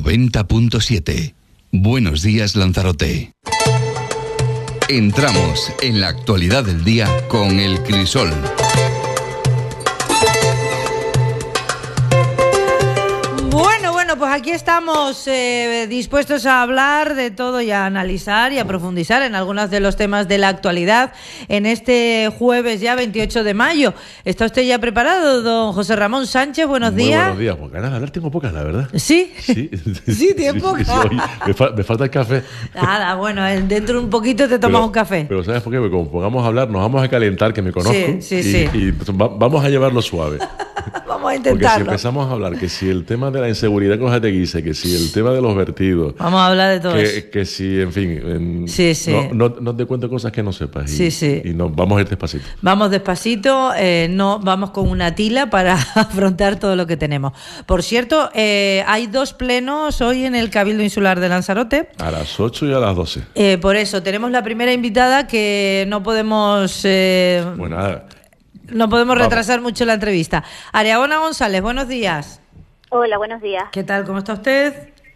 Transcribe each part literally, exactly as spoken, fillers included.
noventa punto siete. Buenos días, Lanzarote. Entramos en la actualidad del día con El Crisol. Bueno, bueno, pues aquí estamos eh, dispuestos a hablar de todo y a analizar y a profundizar en algunos de los temas de la actualidad en este jueves ya veintiocho de mayo. ¿Está usted ya preparado, don José Ramón Sánchez? Buenos Muy días. Buenos días, pues ganas de hablar tengo pocas, la verdad. ¿Sí? Sí, sí, tiene pocas. Sí, sí, oye, me, fa me falta el café. Nada, bueno, dentro de un poquito te tomas pero, un café. Pero ¿sabes por qué? Porque como pongamos a hablar, nos vamos a calentar, que me conozco. Sí, sí, y, sí. y pues, va, vamos a llevarlo suave. Vamos a intentarlo. Porque si empezamos a hablar que si el tema de la inseguridad con Jateguise, que si el tema de los vertidos, vamos a hablar de todo que, eso. que si, en fin, en, sí, sí. No, no, no te cuento cosas que no sepas. Y, sí, sí. y no, vamos a ir despacito. Vamos despacito, eh, no vamos con una tila para afrontar todo lo que tenemos. Por cierto, eh, hay dos plenos hoy en el Cabildo Insular de Lanzarote. A las ocho y a las doce. Eh, por eso, tenemos la primera invitada que no podemos... Eh, bueno, nada. No podemos retrasar Vamos. mucho la entrevista. Ariagona González, buenos días. Hola, buenos días. ¿Qué tal? ¿Cómo está usted?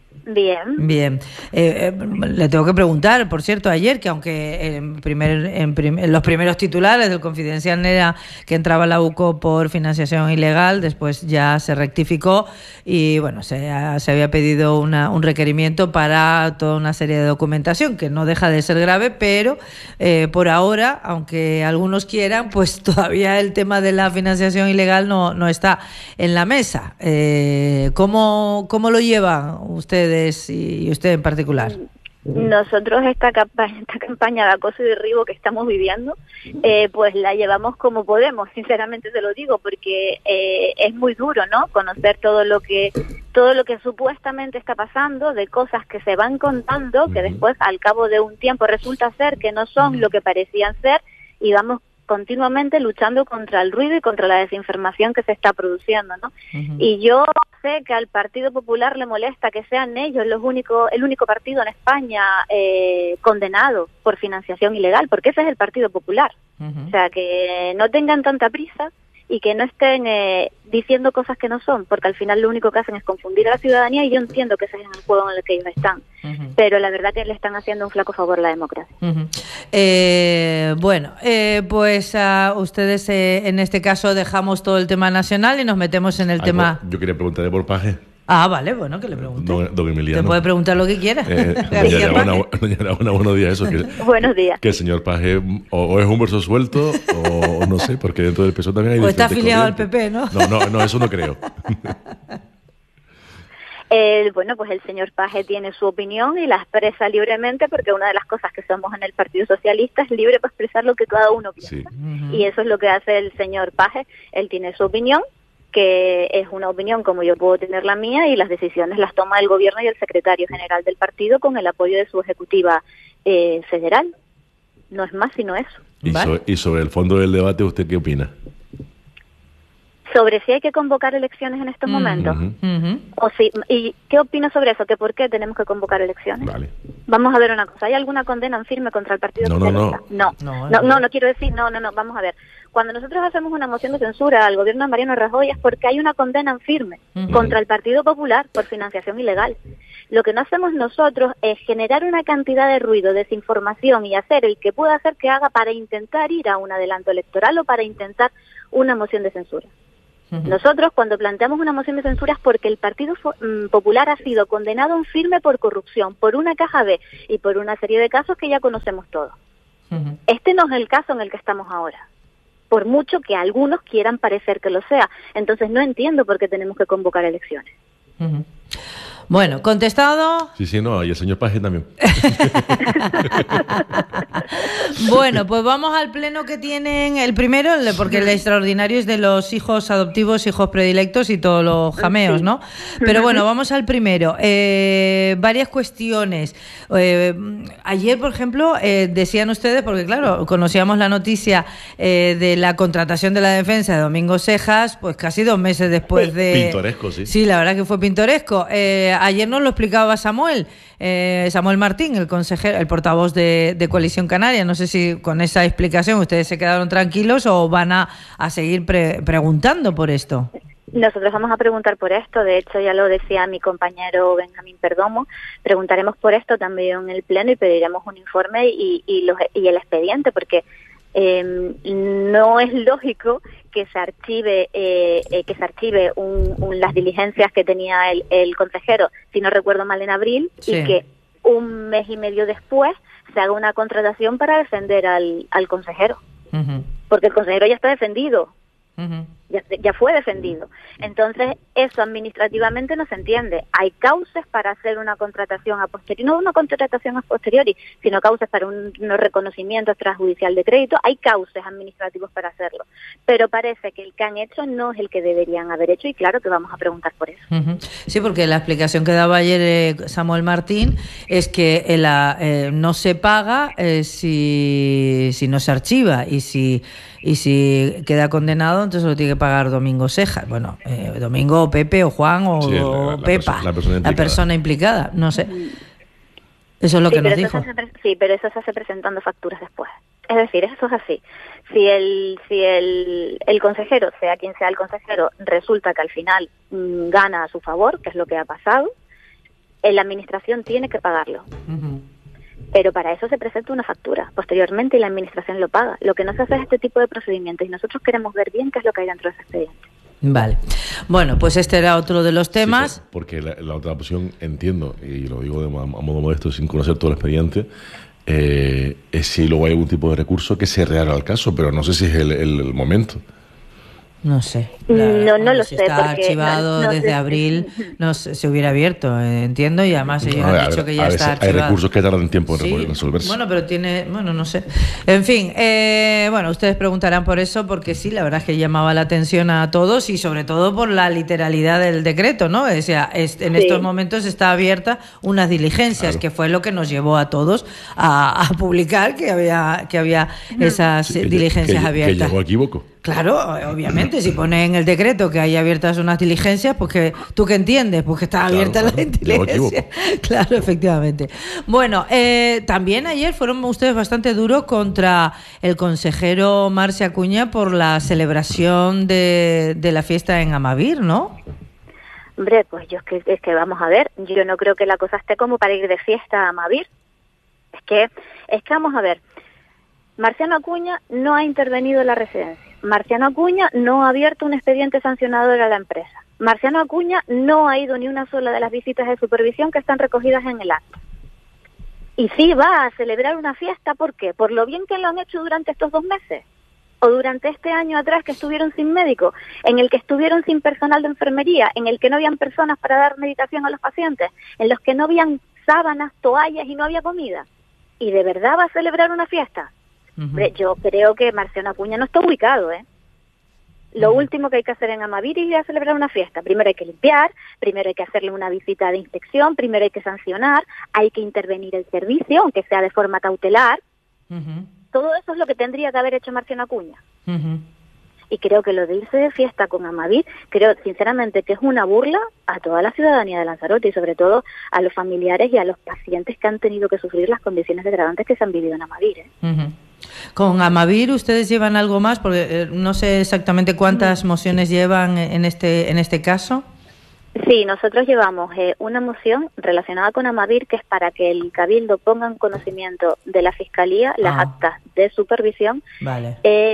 Bien. Bien. Eh, eh, le tengo que preguntar, por cierto, ayer, que aunque en, primer, en, prim, en los primeros titulares del Confidencial era que entraba la U C O por financiación ilegal, después ya se rectificó y, bueno, se, se había pedido una, un requerimiento para toda una serie de documentación, que no deja de ser grave, pero eh, por ahora, aunque algunos quieran, pues todavía el tema de la financiación ilegal no, no está en la mesa. Eh, ¿cómo, cómo lo llevan ustedes? Y usted en particular. Nosotros esta campaña, esta campaña de acoso y derribo que estamos viviendo, eh, pues la llevamos como podemos, sinceramente te lo digo, porque eh, es muy duro, ¿no? Conocer todo lo que todo lo que supuestamente está pasando, de cosas que se van contando, que después al cabo de un tiempo resulta ser que no son lo que parecían ser, y vamos continuamente luchando contra el ruido y contra la desinformación que se está produciendo, ¿no? Uh-huh. Y yo sé que al Partido Popular le molesta que sean ellos los único, el único partido en España eh, condenado por financiación ilegal, porque ese es el Partido Popular. Uh-huh. O sea, que no tengan tanta prisa y que no estén eh, diciendo cosas que no son, porque al final lo único que hacen es confundir a la ciudadanía, y yo entiendo que ese es el juego en el que ellos están. Uh-huh. Pero la verdad que le están haciendo un flaco favor a la democracia. Uh-huh. eh, bueno, eh, pues a ustedes eh, en este caso dejamos todo el tema nacional y nos metemos en el Ay, tema... Yo quería preguntarle por Paje. Ah, vale, bueno, que le pregunte. Don, don Emiliano. Te puede preguntar lo que quiera. Eh, doña Aragona, doña Aragona, buenos días. Eso, que, buenos días. Que el señor Paje o, o es un verso suelto o no sé, porque dentro del P S O E también hay... O está afiliado al P P, ¿no? No, no, no, eso no creo. Eh, bueno, pues el señor Paje tiene su opinión y la expresa libremente, porque una de las cosas que somos en el Partido Socialista es libre para expresar lo que cada uno piensa. Sí. Uh-huh. Y eso es lo que hace el señor Paje. Él tiene su opinión, que es una opinión como yo puedo tener la mía, y las decisiones las toma el gobierno y el secretario general del partido con el apoyo de su ejecutiva eh, federal. No es más sino eso. ¿Y, ¿vale? sobre, y sobre el fondo del debate, ¿usted qué opina? Sobre si hay que convocar elecciones en estos uh-huh. momentos. Uh-huh. O si, ¿y qué opino sobre eso? ¿Que por qué tenemos que convocar elecciones? Vale. Vamos a ver una cosa. ¿Hay alguna condena en firme contra el Partido no, Socialista? No, no. No, no, no, no quiero decir, no, no, no, vamos a ver. Cuando nosotros hacemos una moción de censura al gobierno de Mariano Rajoy es porque hay una condena en firme uh-huh. contra el Partido Popular por financiación ilegal. Lo que no hacemos nosotros es generar una cantidad de ruido, desinformación y hacer el que pueda hacer que haga para intentar ir a un adelanto electoral o para intentar una moción de censura. Uh-huh. Nosotros cuando planteamos una moción de censura es porque el Partido Popular ha sido condenado en firme por corrupción, por una caja B y por una serie de casos que ya conocemos todos. Uh-huh. Este no es el caso en el que estamos ahora, por mucho que algunos quieran parecer que lo sea. Entonces no entiendo por qué tenemos que convocar elecciones. Uh-huh. Bueno, ¿contestado? Sí, sí, no, y el señor Paje también. Bueno, pues vamos al pleno que tienen el primero, porque el extraordinario es de los hijos adoptivos, hijos predilectos y todos los jameos, ¿no? Pero bueno, vamos al primero. Eh, varias cuestiones. Eh, ayer, por ejemplo, eh, decían ustedes, porque claro, conocíamos la noticia eh, de la contratación de la defensa de Domingo Cejas, pues casi dos meses después de... Pintoresco, sí. Sí, la verdad que fue pintoresco. Eh, ayer nos lo explicaba Samuel, eh, Samuel Martín, el consejero, el portavoz de, de Coalición Canaria. No sé si con esa explicación ustedes se quedaron tranquilos o van a, a seguir pre- preguntando por esto. Nosotros vamos a preguntar por esto, de hecho ya lo decía mi compañero Benjamín Perdomo, preguntaremos por esto también en el Pleno y pediremos un informe y, y, los, y el expediente, porque eh, no es lógico que se archive eh, eh, que se archive un, un, las diligencias que tenía el, el consejero, si no recuerdo mal, en abril, sí. y que un mes y medio después se haga una contratación para defender al, al consejero, uh-huh. porque el consejero ya está defendido. Uh-huh. Ya, ya fue defendido. Entonces, eso administrativamente no se entiende. Hay cauces para hacer una contratación a posteriori, no una contratación a posteriori, sino cauces para un, un reconocimiento extrajudicial de crédito. Hay cauces administrativos para hacerlo. Pero parece que el que han hecho no es el que deberían haber hecho y claro que vamos a preguntar por eso. Uh-huh. Sí, porque la explicación que daba ayer eh, Samuel Martín es que eh, la, eh, no se paga eh, si, si no se archiva y si y si queda condenado, entonces lo tiene que pagar Domingo Cejas. Bueno, eh, Domingo o Pepe o Juan o, sí, la, la, Pepa, la persona, la, persona la persona implicada, no sé. Eso es lo sí, que nos dijo. Hace, sí, pero eso se hace presentando facturas después. Es decir, eso es así. Si el si el, el consejero, sea quien sea el consejero, resulta que al final mmm, gana a su favor, que es lo que ha pasado, la administración tiene que pagarlo. Uh-huh. Pero para eso se presenta una factura posteriormente y la administración lo paga. Lo que no se hace es este tipo de procedimientos y nosotros queremos ver bien qué es lo que hay dentro de ese expediente. Vale. Bueno, pues este era otro de los temas. Sí, porque la, la otra opción, entiendo, y lo digo de, a modo modesto, sin conocer todo el expediente, eh, es si luego hay algún tipo de recurso que se rehaga al caso, pero no sé si es el, el, el momento. No sé. La, no, no lo si sé. Está porque archivado no, no desde sé. abril, no se, se hubiera abierto, eh, entiendo, y además ellos no, han a dicho ver, que ya está archivado. Hay recursos que tardan tiempo en sí, resolverse. Bueno, pero tiene, bueno, no sé. En fin, eh, bueno, ustedes preguntarán por eso, porque sí, la verdad es que llamaba la atención a todos y sobre todo por la literalidad del decreto, ¿no? O sea, es, en sí. estos momentos está abierta unas diligencias, claro. que fue lo que nos llevó a todos a, a publicar que había que había esas sí, que, diligencias que, abiertas. Que llegó a equivoco. Claro, obviamente, si pone en el decreto que hay abiertas unas diligencias, pues que tú que entiendes, pues que está abierta claro, la diligencia. Claro, efectivamente. Bueno, eh, también ayer fueron ustedes bastante duros contra el consejero Marci Acuña por la celebración de, de la fiesta en Amavir, ¿no? Hombre, pues yo es que, es que vamos a ver, yo no creo que la cosa esté como para ir de fiesta a Amavir. Es que, es que vamos a ver, Marciano Acuña no ha intervenido en la residencia. Marciano Acuña no ha abierto un expediente sancionador a la empresa. Marciano Acuña no ha ido ni una sola de las visitas de supervisión que están recogidas en el acta. Y sí va a celebrar una fiesta, ¿por qué? Por lo bien que lo han hecho durante estos dos meses. O durante este año atrás que estuvieron sin médico, en el que estuvieron sin personal de enfermería, en el que no habían personas para dar medicación a los pacientes, en los que no habían sábanas, toallas y no había comida. ¿Y de verdad va a celebrar una fiesta? Uh-huh. Yo creo que Marciano Acuña no está ubicado, ¿eh? Lo uh-huh. último que hay que hacer en Amavir es ir a celebrar una fiesta. Primero hay que limpiar, primero hay que hacerle una visita de inspección, primero hay que sancionar, hay que intervenir el servicio, aunque sea de forma cautelar. Uh-huh. Todo eso es lo que tendría que haber hecho Marciano Acuña. Uh-huh. Y creo que lo de irse de fiesta con Amavir, creo sinceramente que es una burla a toda la ciudadanía de Lanzarote y sobre todo a los familiares y a los pacientes que han tenido que sufrir las condiciones degradantes que se han vivido en Amavir, ¿eh? Uh-huh. Con Amavir ustedes llevan algo más, porque eh, no sé exactamente cuántas mociones llevan en este en este caso. Sí, nosotros llevamos eh, una moción relacionada con Amavir que es para que el Cabildo ponga en conocimiento de la Fiscalía las ah. actas de supervisión, vale.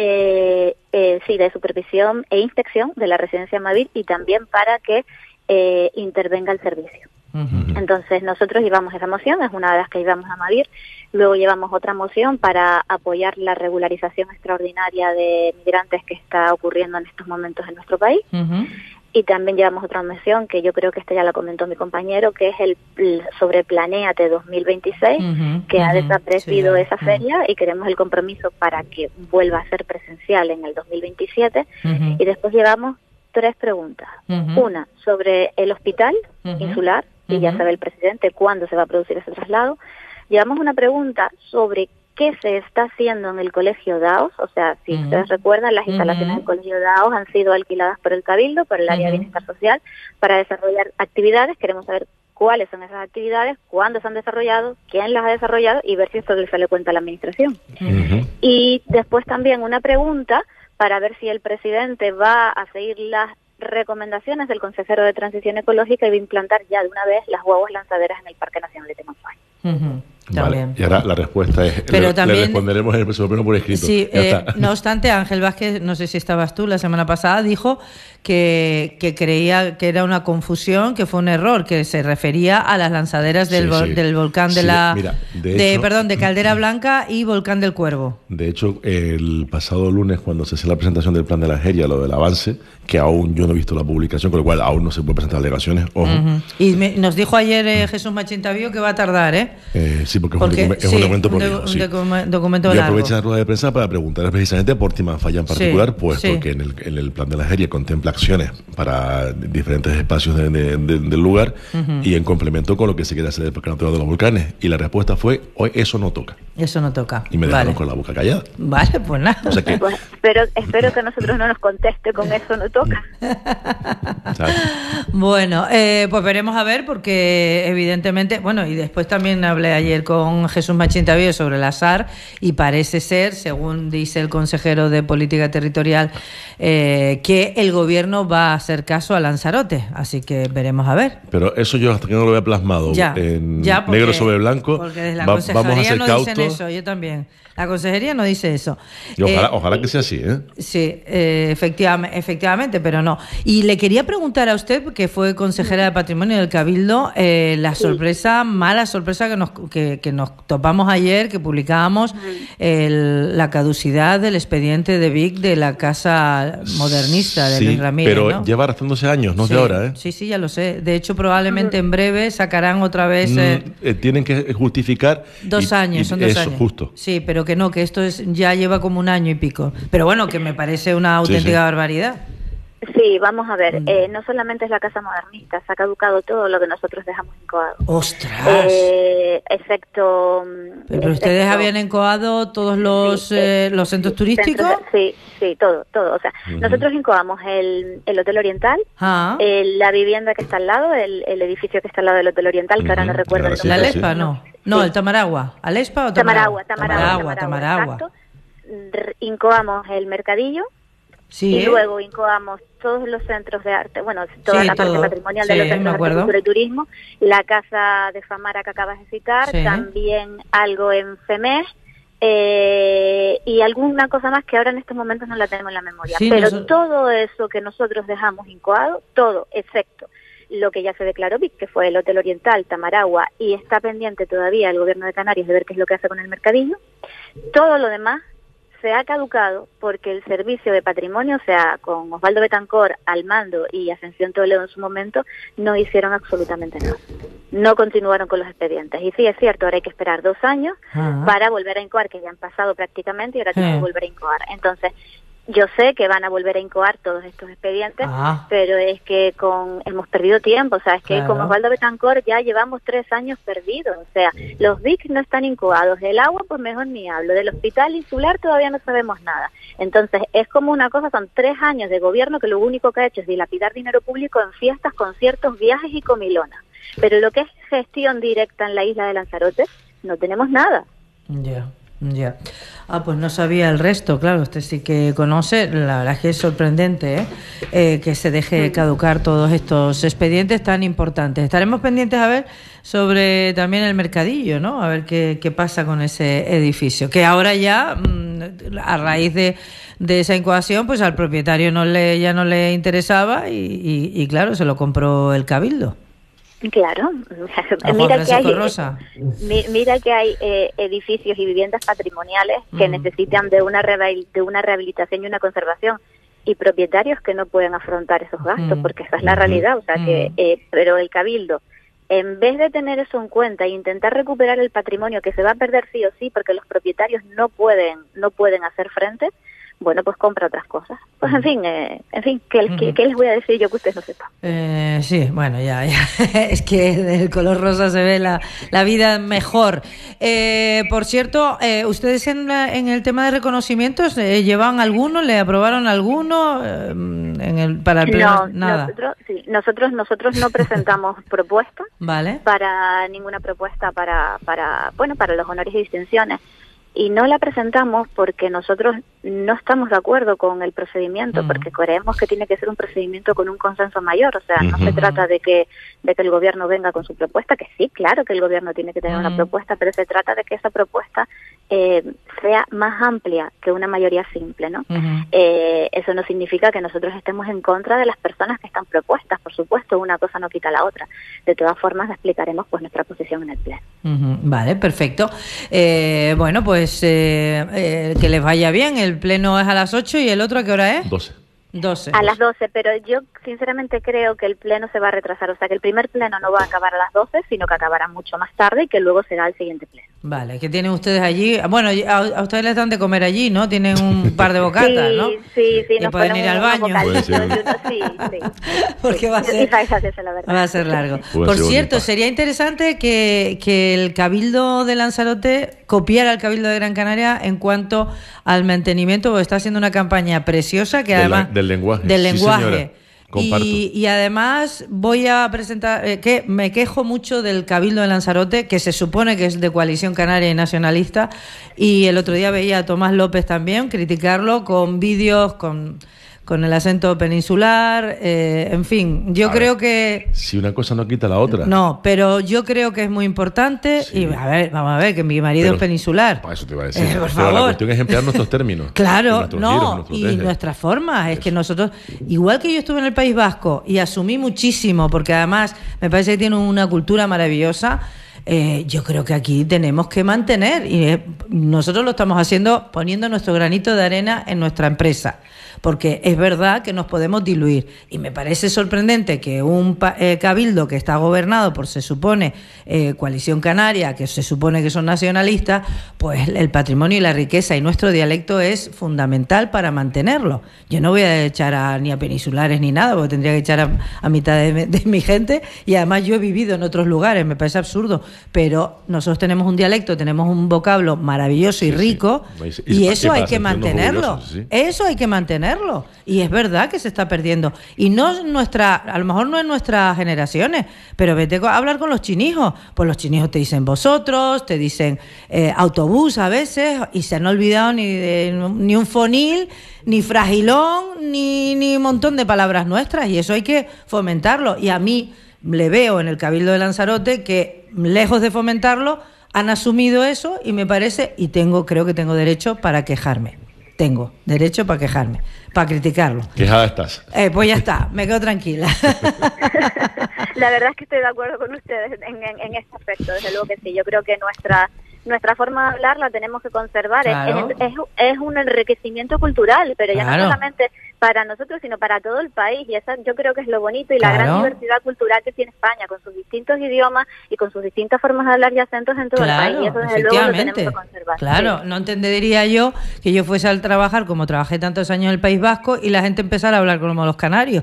eh, eh, sí, de supervisión e inspección de la residencia Amavir y también para que eh, intervenga el servicio. Uh-huh. Entonces nosotros llevamos esa moción, es una de las que llevamos a Amavir, luego llevamos otra moción para apoyar la regularización extraordinaria de migrantes que está ocurriendo en estos momentos en nuestro país. Uh-huh. Y también llevamos otra moción, que yo creo que esta ya la comentó mi compañero, que es el, el sobre Planéate dos mil veintiséis, uh-huh, que uh-huh, ha desaparecido sí, esa feria uh-huh. y queremos el compromiso para que vuelva a ser presencial en el dos mil veintisiete. Uh-huh. Y después llevamos tres preguntas. Uh-huh. Una, sobre el hospital uh-huh. insular, y uh-huh. ya sabe el presidente cuándo se va a producir ese traslado. Llevamos una pregunta sobre qué se está haciendo en el Colegio Daos, o sea, si uh-huh. ustedes recuerdan, las instalaciones uh-huh. del Colegio Daos han sido alquiladas por el Cabildo, por el área uh-huh. de bienestar social, para desarrollar actividades. Queremos saber cuáles son esas actividades, cuándo se han desarrollado, quién las ha desarrollado y ver si esto se le cuenta a la administración. Uh-huh. Y después también una pregunta para ver si el presidente va a seguir las recomendaciones del consejero de Transición Ecológica y implantar ya de una vez las guaguas lanzaderas en el Parque Nacional de Temanfay. Uh-huh. Vale, y ahora la respuesta es, Pero le, también, le responderemos en el próximo pleno por escrito. Sí, eh, no obstante, Ángel Vázquez, no sé si estabas tú la semana pasada, dijo que, que creía que era una confusión, que fue un error, que se refería a las lanzaderas del, sí, sí. del volcán de sí, la, mira, de, de hecho, perdón, de Caldera Blanca y Volcán del Cuervo. De hecho, el pasado lunes, cuando se hizo la presentación del plan de la Algeria, lo del avance, que aún yo no he visto la publicación, con lo cual aún no se puede presentar alegaciones, ojo. Uh-huh. Y me, nos dijo ayer eh, Jesús Machintavío que va a tardar, ¿eh? eh sí, porque, porque es un, sí, un documento prolijo. Un, sí. un documento Yo largo. aprovecho la rueda de prensa para preguntar precisamente por Timanfaya en particular, sí, puesto sí. que en el, en el plan de la Algeria contempla acciones para diferentes espacios de, de, de, del lugar, uh-huh. y en complemento con lo que se quiere hacer del Parque Natural de los Volcanes. Y la respuesta fue, hoy eso no toca. Eso no toca. Y me dejaron vale. con la boca callada. Vale, pues nada. O sea que, pues, pero espero que a nosotros no nos conteste con eso no toca. Bueno, eh, pues veremos a ver, porque evidentemente, bueno, y después también hablé ayer con Jesús Machintavío sobre la S A R y parece ser, según dice el consejero de Política Territorial, eh, que el gobierno va a hacer caso a Lanzarote, así que veremos a ver. Pero eso yo hasta que no lo vea plasmado ya, en ya porque, negro sobre blanco, porque desde la va, consejería vamos a ser no cautos. Dicen eso, yo también. La consejería no dice eso. Y ojalá, eh, ojalá que sea así, ¿eh? Sí, eh, efectivamente, efectivamente, pero no. Y le quería preguntar a usted, que fue consejera de Patrimonio del Cabildo, eh, la sorpresa, sí. mala sorpresa que nos, que, que nos topamos ayer, que publicábamos, el, la caducidad del expediente de Vic de la Casa Modernista de sí, Luis Ramírez. Pero ¿no? lleva arrastrándose años, no sí, de ahora, ¿eh? Sí, sí, ya lo sé. De hecho, probablemente en breve sacarán otra vez... Eh, eh, tienen que justificar... Dos y, años, y son dos eso, años. Justo. Sí, pero que no, que esto es ya lleva como un año y pico. Pero bueno, que me parece una auténtica sí, sí. barbaridad. Sí, vamos a ver, eh, no solamente es la Casa Modernista, se ha caducado todo lo que nosotros dejamos encoado. ¡Ostras! Eh, excepto... ¿Pero, pero ustedes excepto, habían encoado todos los, sí, eh, los centros sí, turísticos? Centros de, sí, sí, todo, todo. O sea, uh-huh. nosotros incoamos el, el Hotel Oriental, ah. el, la vivienda que está al lado, el, el edificio que está al lado del Hotel Oriental, uh-huh. que ahora no recuerdo el nombre. ¿La Alespa, no? No, sí. el Tamaragua. ¿Alespa o Tamaragua? Tamaragua, Tamaragua, Tamaragua. Tamaragua. Incoamos el Mercadillo. Sí, y ¿eh? luego incoamos todos los centros de arte, bueno, toda sí, la parte todo. patrimonial sí, de los centros de acuerdo. cultura y turismo, la casa de Famara que acabas de citar, sí. también algo en FEMES, eh, y alguna cosa más que ahora en estos momentos no la tenemos en la memoria. Sí, Pero nosotros... todo eso que nosotros dejamos incoado, todo, excepto lo que ya se declaró Vic, que fue el Hotel Oriental, Tamaragua, y está pendiente todavía el Gobierno de Canarias de ver qué es lo que hace con el Mercadillo, todo lo demás se ha caducado porque el servicio de patrimonio, o sea, con Osvaldo Betancor al mando y Ascensión Toledo en su momento, no hicieron absolutamente nada. No continuaron con los expedientes. Y sí, es cierto, ahora hay que esperar dos años ah. para volver a incoar, que ya han pasado prácticamente y ahora tienen que volver a incoar. Entonces, yo sé que van a volver a incoar todos estos expedientes, ah. pero es que con hemos perdido tiempo, o sea, es que claro. con Osvaldo Betancor ya llevamos tres años perdidos, o sea, los Vic no están incoados, del agua pues mejor ni hablo, del hospital insular todavía no sabemos nada. Entonces, es como una cosa, son tres años de gobierno que lo único que ha hecho es dilapidar dinero público en fiestas, conciertos, viajes y comilonas. Pero lo que es gestión directa en la isla de Lanzarote, no tenemos nada. Ya. Yeah. Ya. Ah, pues no sabía el resto, claro, usted sí que conoce, la verdad es que es sorprendente ¿eh? Eh, que se deje caducar todos estos expedientes tan importantes. Estaremos pendientes a ver sobre también el Mercadillo, ¿no? A ver qué, qué pasa con ese edificio, que ahora ya, a raíz de, de esa incoación, pues al propietario no le ya no le interesaba y, y, y claro, se lo compró el Cabildo. Claro, mira que, hay, eh, mira que hay eh, edificios y viviendas patrimoniales que mm. necesitan de una, de una rehabilitación y una conservación y propietarios que no pueden afrontar esos gastos mm. porque esa es la realidad, o sea mm. que eh, pero el Cabildo, en vez de tener eso en cuenta e intentar recuperar el patrimonio que se va a perder sí o sí porque los propietarios no pueden no pueden hacer frente, bueno, pues compra otras cosas. Pues en fin, eh, en fin, ¿qué, uh-huh. ¿qué, ¿qué les voy a decir yo que ustedes no sepan? Eh, sí, bueno, ya, ya. Es que del color rosa se ve la, la vida mejor. Eh, por cierto, eh, ¿ustedes en, la, en el tema de reconocimientos eh, llevan alguno? ¿Le aprobaron alguno eh, en el, para el pleno? No, nada. Nosotros, sí, nosotros, nosotros no presentamos propuestas vale. para ninguna propuesta para, para, bueno, para los honores y distinciones. Y no la presentamos porque nosotros no estamos de acuerdo con el procedimiento, uh-huh. porque creemos que tiene que ser un procedimiento con un consenso mayor. O sea, uh-huh. no se trata de que de que el gobierno venga con su propuesta, que sí, claro que el gobierno tiene que tener uh-huh. una propuesta, pero se trata de que esa propuesta eh, sea más amplia que una mayoría simple, ¿no? Uh-huh. Eh, eso no significa que nosotros estemos en contra de las personas que están propuestas, por supuesto, una cosa no quita la otra. De todas formas, explicaremos pues nuestra posición en el Pleno. Uh-huh. Vale, perfecto. Eh, bueno, pues eh, eh, que les vaya bien. El Pleno es a las ocho y el otro, ¿a qué hora es? doce. doce. A las doce, pero yo sinceramente creo que el Pleno se va a retrasar, o sea que el primer Pleno no va a acabar a las doce, sino que acabará mucho más tarde y que luego será el siguiente Pleno. Vale, ¿qué tienen ustedes allí? Bueno, a, a ustedes les dan de comer allí, ¿no? Tienen un par de bocatas, sí, ¿no? Sí, sí, y nos pueden ir al baño. Sí, sí. Porque va a ser, la va a ser largo. Por cierto, sería interesante que, que el Cabildo de Lanzarote copiara al Cabildo de Gran Canaria en cuanto al mantenimiento, porque está haciendo una campaña preciosa que del, además... del lenguaje. Del sí, lenguaje. Señora. Y, y además voy a presentar, eh, que me quejo mucho del Cabildo de Lanzarote, que se supone que es de Coalición Canaria y Nacionalista, y el otro día veía a Tomás López también criticarlo con vídeos, con... con el acento peninsular, eh, en fin, yo a creo ver, que... Si una cosa no quita la otra. No, pero yo creo que es muy importante, sí. y a ver, vamos a ver, que mi marido pero, es peninsular. Para eso te iba a decir. Eh, por pero favor. La cuestión es emplear nuestros términos. Claro, no, giros, nuestros y nuestras formas. Es eso. Que nosotros, igual que yo estuve en el País Vasco y asumí muchísimo, porque además me parece que tiene una cultura maravillosa, Eh, yo creo que aquí tenemos que mantener, y eh, nosotros lo estamos haciendo poniendo nuestro granito de arena en nuestra empresa, porque es verdad que nos podemos diluir, y me parece sorprendente que un eh, cabildo que está gobernado por, se supone, eh, Coalición Canaria, que se supone que son nacionalistas, pues el patrimonio y la riqueza y nuestro dialecto es fundamental para mantenerlo. Yo no voy a echar a, ni a peninsulares ni nada, porque tendría que echar a, a mitad de, de mi gente, y además yo he vivido en otros lugares, me parece absurdo. Pero nosotros tenemos un dialecto, tenemos un vocablo maravilloso y sí, rico, sí. Y, y eso hay que mantenerlo. Sí. Eso hay que mantenerlo. Y es verdad que se está perdiendo. Y no nuestra, a lo mejor no en nuestras generaciones, pero vete a hablar con los chinijos. Pues los chinijos te dicen vosotros, te dicen eh, autobús a veces, y se han olvidado ni de, ni un fonil, ni fragilón, ni, ni un montón de palabras nuestras. Y eso hay que fomentarlo. Y a mí le veo en el Cabildo de Lanzarote que, lejos de fomentarlo, han asumido eso, y me parece, y tengo, creo que tengo derecho para quejarme. Tengo derecho para quejarme, para criticarlo. Quejada estás. Eh, pues ya está, me quedo tranquila. La verdad es que estoy de acuerdo con ustedes en, en, en este aspecto, desde luego que sí. Yo creo que nuestra nuestra forma de hablar la tenemos que conservar. Claro. Es, es, es un enriquecimiento cultural, pero ya claro. no solamente para nosotros, sino para todo el país. Y esa yo creo que es lo bonito y claro. la gran diversidad cultural que tiene España, con sus distintos idiomas y con sus distintas formas de hablar y acentos en todo claro, el país. Y eso desde luego lo tenemos que conservar. Claro, sí. No entendería yo que yo fuese al trabajar, como trabajé tantos años en el País Vasco, y la gente empezara a hablar como los canarios.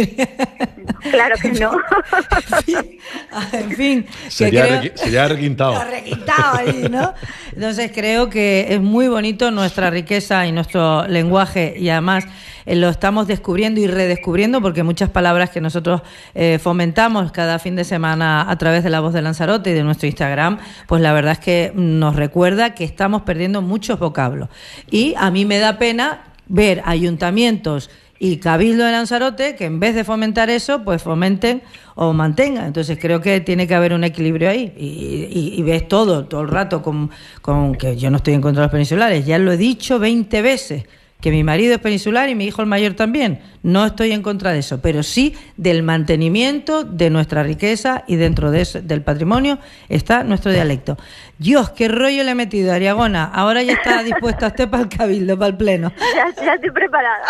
Claro que no. En fin, en fin sería, creo, requ- sería requintado. Requintado ahí, ¿no? Entonces creo que es muy bonito nuestra riqueza y nuestro lenguaje, y además eh, lo estamos descubriendo y redescubriendo, porque muchas palabras que nosotros eh, fomentamos cada fin de semana a través de La Voz de Lanzarote y de nuestro Instagram, pues la verdad es que nos recuerda que estamos perdiendo muchos vocablos. Y a mí me da pena ver ayuntamientos y Cabildo de Lanzarote que en vez de fomentar eso, pues fomenten o mantengan. Entonces creo que tiene que haber un equilibrio ahí, y, y, y ves todo, todo el rato con, con que yo no estoy en contra de los peninsulares, ya lo he dicho veinte veces, que mi marido es peninsular y mi hijo el mayor también. No estoy en contra de eso, pero sí del mantenimiento de nuestra riqueza, y dentro de eso, del patrimonio está nuestro dialecto. Dios, qué rollo le he metido, Ariagona. Ahora ya está dispuesta usted para el Cabildo, para el Pleno. Ya, ya estoy preparada.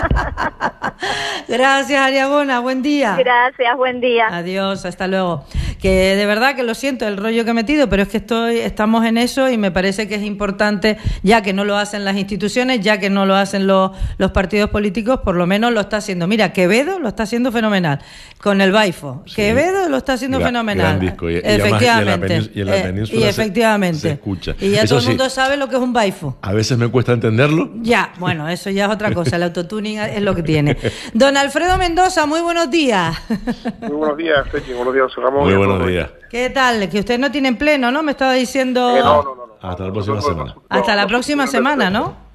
Gracias, Ariagona. Buen día. Gracias, buen día. Adiós, hasta luego. Que de verdad que lo siento el rollo que he metido, pero es que estoy, estamos en eso, y me parece que es importante, ya que no lo hacen las instituciones, ya que no lo hacen los, los partidos políticos, por lo menos lo está haciendo. Mira, Quevedo lo está haciendo fenomenal con el Baifo. Sí. Quevedo lo está haciendo gran, fenomenal. Gran disco. Y, efectivamente. Y en la península, y efectivamente. Se, se escucha. Y ya eso todo el mundo sí, sabe lo que es un Baifo. A veces me cuesta entenderlo. Ya, bueno, eso ya es otra cosa. El autotuning es lo que tiene. Don Alfredo Mendoza, muy buenos días. Muy buenos días, Pechi. Buenos días, Ramón. Muy buenos días. ¿Qué tal? Que usted no tiene Pleno, ¿no? Me estaba diciendo... Eh, no, no, no, no. Hasta la próxima semana. Hasta la próxima semana, ¿no?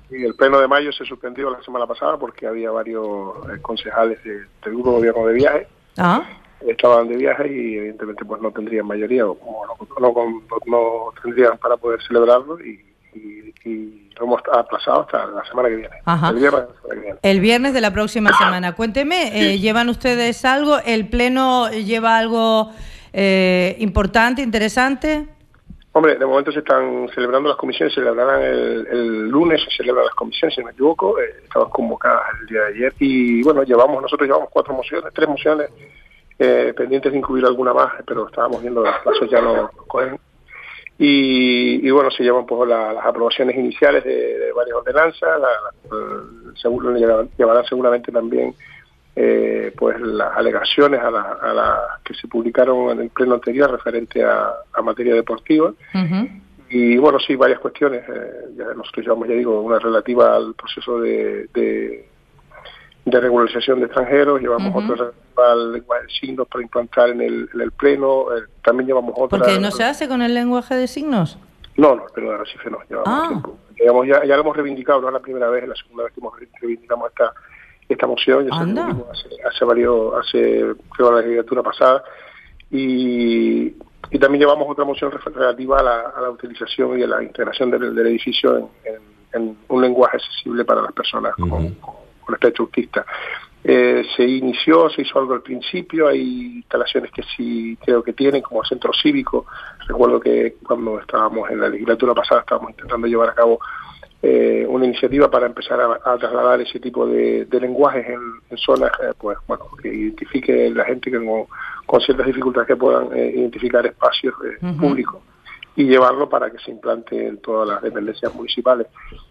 Y el pleno de mayo se suspendió la semana pasada porque había varios eh, concejales de, del grupo de gobierno de viaje. Ah. Estaban de viaje y evidentemente pues no tendrían mayoría o no, no, no, no tendrían para poder celebrarlo y, y, y lo hemos aplazado hasta la semana que viene. Ajá. El viernes de la semana que viene. El viernes de la próxima semana. Cuénteme, Sí. eh, ¿llevan ustedes algo? ¿El pleno lleva algo eh, importante, interesante? Hombre, de momento se están celebrando las comisiones, se celebrarán el, el lunes, se celebran las comisiones, si no me equivoco, eh, estaban convocadas el día de ayer y bueno, llevamos nosotros llevamos cuatro mociones, tres mociones eh, pendientes de incluir alguna más, pero estábamos viendo los plazos ya no cogen. Y, y bueno, se llevan pues la, las aprobaciones iniciales de, de varias ordenanzas, la, la, seguro, llevarán seguramente también eh, pues las alegaciones a las a la que se publicaron en el pleno anterior referente a, a materia deportiva. Uh-huh. Y bueno, sí, varias cuestiones. Eh, ya nosotros llevamos, ya digo, una relativa al proceso de, de, de regularización de extranjeros, llevamos uh-huh. otra relativa al lenguaje de signos para implantar en el, en el pleno, eh, también llevamos otra... ¿Porque no se hace con el lenguaje de signos? No, no, pero de Arrecife no, llevamos ah. tiempo. Llevamos, ya, ya lo hemos reivindicado, no es la primera vez, es la segunda vez que hemos reivindicamos esta esta moción, ya se lo hace, hace varios, hace creo la legislatura pasada, y, y también llevamos otra moción relativa a la, a la utilización y a la integración del, del edificio en, en, en un lenguaje accesible para las personas uh-huh. con, con, con espectro autista. Eh, se inició, se hizo algo al principio, hay instalaciones que sí creo que tienen, como el centro cívico. Recuerdo que cuando estábamos en la legislatura pasada estábamos intentando llevar a cabo Eh, una iniciativa para empezar a, a trasladar ese tipo de, de lenguajes en, en zonas eh, pues bueno que identifique la gente que con, con ciertas dificultades que puedan eh, identificar espacios eh, uh-huh. públicos y llevarlo para que se implante en todas las dependencias municipales.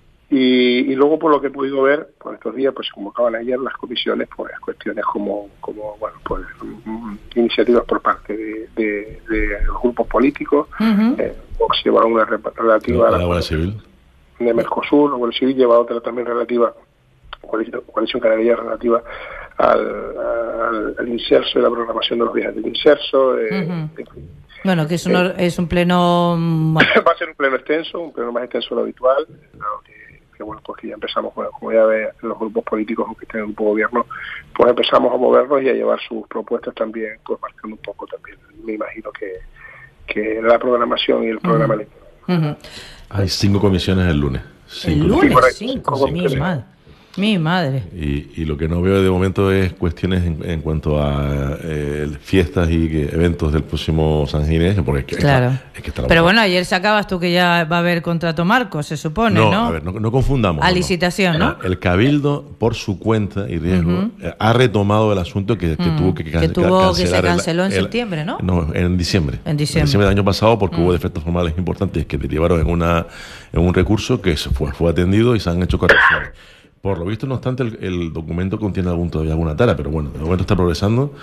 Y, y luego, por lo que he podido ver, por estos días pues se convocaban ayer las comisiones, pues cuestiones como, como bueno, pues um, iniciativas por parte de, de, de los grupos políticos, uh-huh. eh, Vox lleva una relativa a la, la Guardia Civil de Mercosur, la Guardia Civil lleva otra también relativa, coalición canaria relativa al, al, al inserso y la programación de los viajes del inserso. Eh, uh-huh. en fin. Bueno, que es un, eh, es un pleno... Va a ser un pleno extenso, un pleno más extenso de lo habitual, que, que bueno, pues que ya empezamos, bueno, como ya ve, los grupos políticos que estén en el grupo gobierno, pues empezamos a movernos y a llevar sus propuestas también, pues marcando un poco también, me imagino que, que la programación y el programa electoral. Uh-huh. Hay cinco comisiones el lunes. Cinco el lunes, sí, cinco, cinco mi madre. Mi madre. Y, y lo que no veo de momento es cuestiones en, en cuanto a eh, fiestas y que, eventos del próximo San Ginés, porque es que, claro. está, es que está la Pero boca. bueno, ayer sacabas tú que ya va a haber contrato marco, se supone, ¿no? No, a ver, no, no confundamos. A no, licitación, ¿no? El Cabildo, por su cuenta y riesgo, uh-huh. eh, ha retomado el asunto que, que uh-huh. tuvo que, can, que, tuvo, cancelar. Que se canceló el, en septiembre, ¿no? No, en diciembre. En diciembre. En diciembre del año pasado, porque uh-huh. hubo defectos formales importantes que derivaron en, una, en un recurso que se fue, fue atendido y se han hecho correcciones. Por lo visto, no obstante, el, el documento contiene algún, todavía alguna tara, pero bueno, de momento está progresando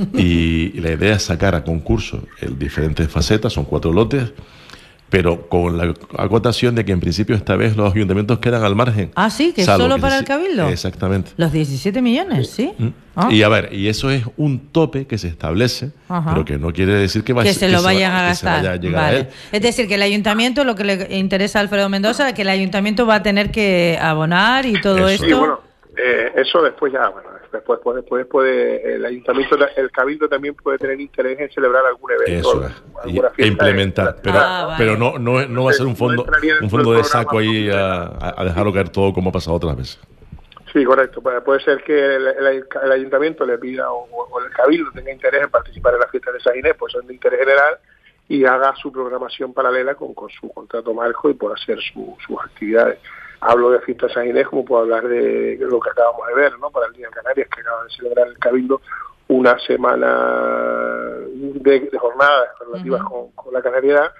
y, y la idea es sacar a concurso en diferentes facetas, son cuatro lotes, pero con la acotación de que en principio esta vez los ayuntamientos quedan al margen. Ah, sí, que solo que para se, el Cabildo. Exactamente. Los diecisiete millones, ¿sí? ¿Mm? Ah. Y a ver, y eso es un tope que se establece, Ajá. pero que no quiere decir que, vaya, que se lo que vayan se va, a gastar. Que se vaya a llegar vale. a él. Es decir, que el ayuntamiento, lo que le interesa a Alfredo Mendoza, que el ayuntamiento va a tener que abonar y todo eso. esto. Sí, bueno, eh, eso después ya, bueno, después, después, después puede, el ayuntamiento, el Cabildo también puede tener interés en celebrar algún evento. Eso es. Alguna fiesta, e implementar, de, pero, ah, vale. pero no, no, no va a ser un fondo, un fondo de saco ahí a, a dejarlo caer todo como ha pasado otras veces. Sí, correcto. Puede, puede ser que el, el, el ayuntamiento le pida o, o el Cabildo tenga interés en participar en la fiesta de San Ginés, pues son de interés general, y haga su programación paralela con, con su contrato marco y por hacer su, sus actividades. Hablo de fiesta de San Ginés como puedo hablar de lo que acabamos de ver, ¿no? Para el Día de Canarias, que acaba de celebrar el Cabildo una semana de, de jornadas relativas uh-huh. con, con la canariedad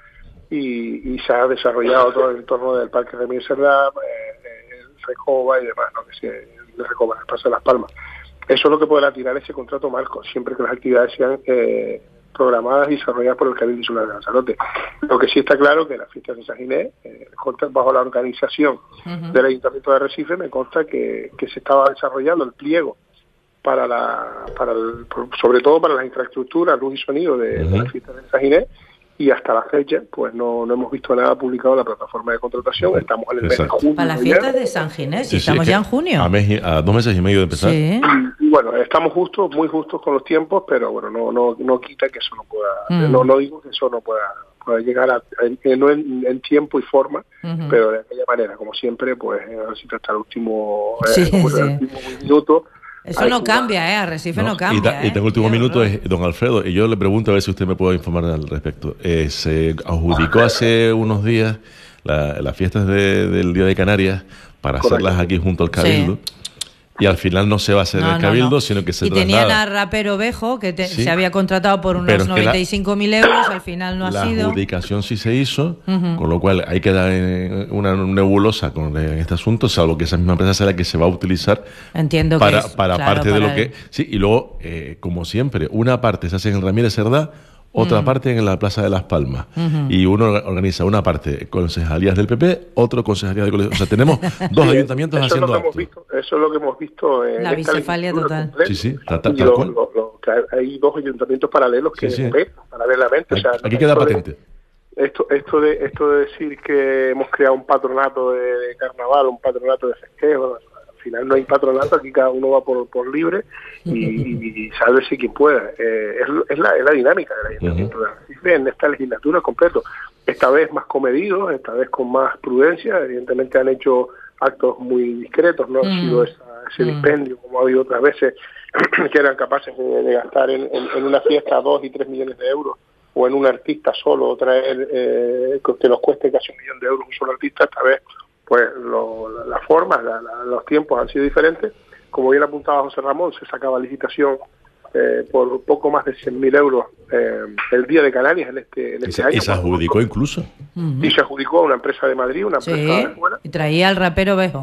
y, y se ha desarrollado todo el entorno del Parque Remir Cerdá, eh, el Recoba y demás, ¿no? Que se el Recoba, el Paso de las Palmas. Eso es lo que podrá tirar ese contrato marco, siempre que las actividades sean eh, programadas y desarrolladas por el Cabildo Insular de Lanzarote. Lo que sí está claro que las fiestas de San Ginés, eh, bajo la organización uh-huh. del Ayuntamiento de Arrecife, me consta que, que se estaba desarrollando el pliego para la, para el, sobre todo para las infraestructuras, luz y sonido de, uh-huh. de las fiestas de San Ginés, y hasta la fecha pues no, no hemos visto nada publicado en la plataforma de contratación. Estamos en el mes de junio. Para las fiestas de San Ginés, sí, estamos sí, ya en junio. A, mes, a dos meses y medio de empezar. Sí. Y, y bueno, estamos justos, muy justos con los tiempos, pero bueno, no no no quita que eso no pueda, mm. no, no digo que eso no pueda, pueda llegar a, a no en, en tiempo y forma, uh-huh. pero de aquella manera, como siempre, pues Arrecife hasta el último, sí, eh, sí. el último minuto. Eso no cambia, ¿eh? Arrecife no, no cambia. Y, ta, ¿eh? y tengo el último Qué minuto, es don Alfredo, y yo le pregunto a ver si usted me puede informar al respecto. Eh, se adjudicó hace unos días la, las fiestas de, del Día de Canarias para Correcto. hacerlas aquí junto al Cabildo. Sí. Y al final no se va a hacer no, en el Cabildo, no, no. sino que se y traslada. Y tenían a Rapero Bejo, que te, sí. se había contratado por unos noventa y cinco mil euros, al final no ha la sido. La adjudicación sí se hizo, uh-huh. con lo cual hay que dar una nebulosa con este asunto, salvo que esa misma empresa sea la que se va a utilizar. Entiendo para, que es, para claro, parte para de lo el... que... Sí, y luego, eh, como siempre, una parte se hace en Ramírez Cerdá, otra mm. parte en la Plaza de Las Palmas. Uh-huh. Y uno organiza una parte concejalías del P P, otro concejalías del colegio. O sea, tenemos dos sí, ayuntamientos eso haciendo es lo que hemos visto, Eso es lo que hemos visto en la bicefalia total. Sí, sí, tal, tal, tal lo, lo, lo, hay dos ayuntamientos paralelos que sí, sí. ven paralelamente. Aquí, o sea, aquí queda patente. De, esto, esto, de, esto de decir que hemos creado un patronato de, de carnaval, un patronato de festejo, al final no hay patronato, aquí cada uno va por, por libre y, y sálvese quien pueda. Eh, es, es, la, es la dinámica del ayuntamiento uh-huh. de Arrecife en esta legislatura completo. Esta vez más comedidos, esta vez con más prudencia. Evidentemente han hecho actos muy discretos, no uh-huh. ha sido esa, ese uh-huh. dispendio como ha habido otras veces que eran capaces de, de gastar en, en, en una fiesta dos y tres millones de euros o en un artista solo, traer eh, que nos cueste casi un millón de euros un solo artista. Esta vez pues lo, las formas, la, la, los tiempos han sido diferentes. Como bien apuntaba José Ramón, se sacaba licitación eh, por poco más de cien mil euros eh, el Día de Canarias en este, en este ¿Y año. ¿Y se adjudicó incluso? Uh-huh. Y se adjudicó a una empresa de Madrid, una empresa sí, de fuera. Y traía al Rapero Bejo.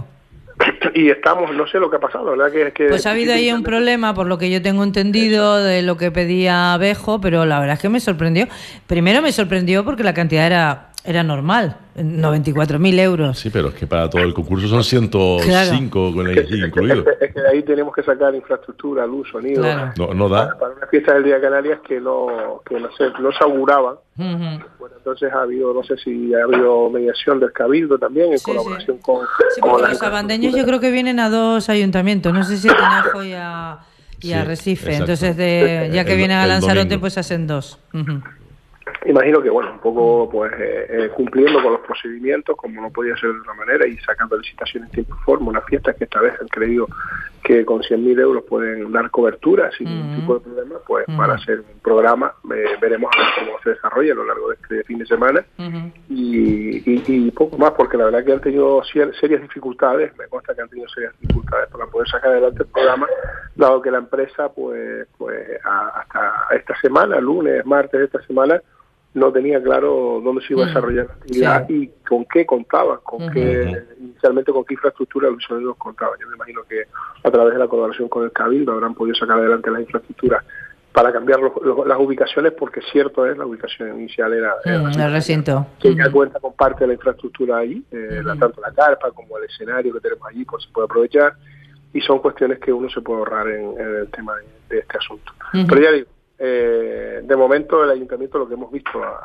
Y estamos, no sé lo que ha pasado, ¿verdad? Que, que pues ha habido ahí un problema, por lo que yo tengo entendido, de lo que pedía Bejo, pero la verdad es que me sorprendió. Primero me sorprendió porque la cantidad era... Era normal, noventa y cuatro mil euros. Sí, pero es que para todo el concurso son ciento cinco claro. con el es que, incluido. Es que, es que de ahí tenemos que sacar infraestructura, luz, sonido. Claro. No, no da. Para, para una fiesta del Día de Canarias que no que no se, no se auguraban. Uh-huh. Bueno, entonces ha habido, no sé si ha habido mediación del Cabildo también, en sí, colaboración sí. con... Sí, con los abandeños yo creo que vienen a dos ayuntamientos, no sé si a Tinajo y a, y sí, a Arrecife. Exacto. Entonces, de, ya que el, vienen a Lanzarote, pues hacen dos. Uh-huh. Imagino que, bueno, un poco pues eh, eh, cumpliendo con los procedimientos, como no podía ser de otra manera, y sacando licitación en tiempo y forma, una fiesta que esta vez han creído que con cien mil euros pueden dar cobertura sin ningún uh-huh. tipo de problema, pues uh-huh. para hacer un programa, eh, veremos a ver cómo se desarrolla a lo largo de este fin de semana, uh-huh. y, y, y poco más, porque la verdad que han tenido serias dificultades, me consta que han tenido serias dificultades para poder sacar adelante el programa, dado que la empresa, pues, pues a, hasta esta semana, lunes, martes de esta semana, no tenía claro dónde se iba a desarrollar la actividad sí. y con qué contaba, con uh-huh. qué, inicialmente con qué infraestructura los sonidos contaban. Yo me imagino que a través de la colaboración con el Cabildo habrán podido sacar adelante las infraestructuras para cambiar los, los, las ubicaciones, porque cierto es, la ubicación inicial era, era uh-huh. el recinto. Que ya uh-huh. cuenta con parte de la infraestructura allí, eh, uh-huh. la, tanto la carpa como el escenario que tenemos allí, pues se puede aprovechar, y son cuestiones que uno se puede ahorrar en, en el tema de, de este asunto. Uh-huh. Pero ya digo, Eh, de momento el ayuntamiento, lo que hemos visto, a,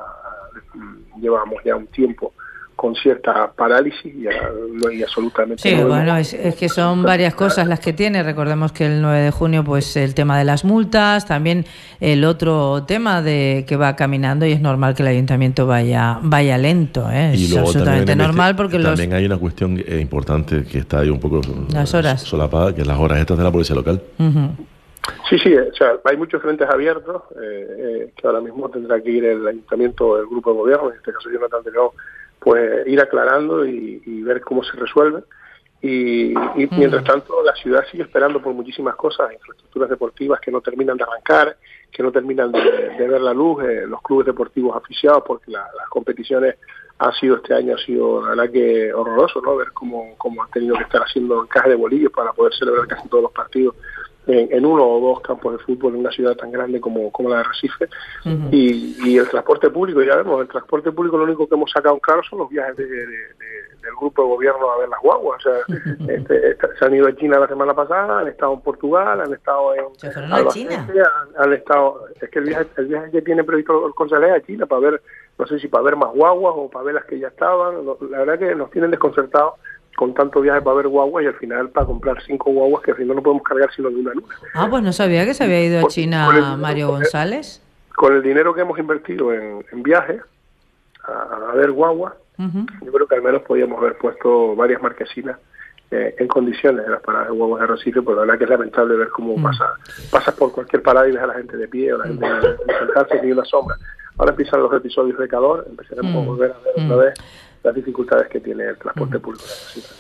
a, llevamos ya un tiempo con cierta parálisis y no hay absolutamente... Sí, bueno, es, es que son varias cosas las que tiene. Recordemos que el nueve de junio, pues el tema de las multas, también el otro tema de que va caminando, y es normal que el ayuntamiento vaya vaya lento, ¿eh? Es absolutamente normal, porque también los... También hay una cuestión eh, importante que está ahí un poco las horas. solapada, que es las horas estas de la policía local. Uh-huh. Sí, sí, o sea, hay muchos frentes abiertos eh, eh, que ahora mismo tendrá que ir el ayuntamiento, el grupo de gobierno, en este caso Jonathan de León, pues ir aclarando y, y ver cómo se resuelve. Y, y mm. mientras tanto, la ciudad sigue esperando por muchísimas cosas, infraestructuras deportivas que no terminan de arrancar, que no terminan de, de ver la luz, eh, los clubes deportivos asfixiados, porque la, las competiciones han sido este año, ha sido la verdad que horroroso, ¿no? Ver cómo, cómo han tenido que estar haciendo encaje de bolillos para poder celebrar casi todos los partidos en, en uno o dos campos de fútbol en una ciudad tan grande como, como la de Arrecife. Uh-huh. y, y el transporte público, ya vemos, el transporte público lo único que hemos sacado en claro son los viajes de, de, de, del grupo de gobierno a ver las guaguas. O sea, este, este, se han ido a China la semana pasada, han estado en Portugal, han estado en... ¿Se fueron a China? Han, han estado, es que el viaje, el viaje que tiene previsto el Consejo es a China para ver, no sé si para ver más guaguas o para ver las que ya estaban. La verdad que nos tienen desconcertados con tanto viaje para ver guaguas y al final para comprar cinco guaguas que al final no podemos cargar sino de una luna. Ah, pues no sabía que se había ido a China con el, Mario con el, González. Con el dinero que hemos invertido en, en viajes a, a ver guaguas, uh-huh. yo creo que al menos podíamos haber puesto varias marquesinas eh, en condiciones de las paradas de guaguas de Arrecife, pero la verdad que es lamentable ver cómo uh-huh. pasa, pasas por cualquier parada y ves a la gente de pie o la gente uh-huh. de sentarse ni una sombra. Ahora empiezan los episodios de calor, empezaremos uh-huh. a volver a ver uh-huh. otra vez las dificultades que tiene el transporte uh-huh. público.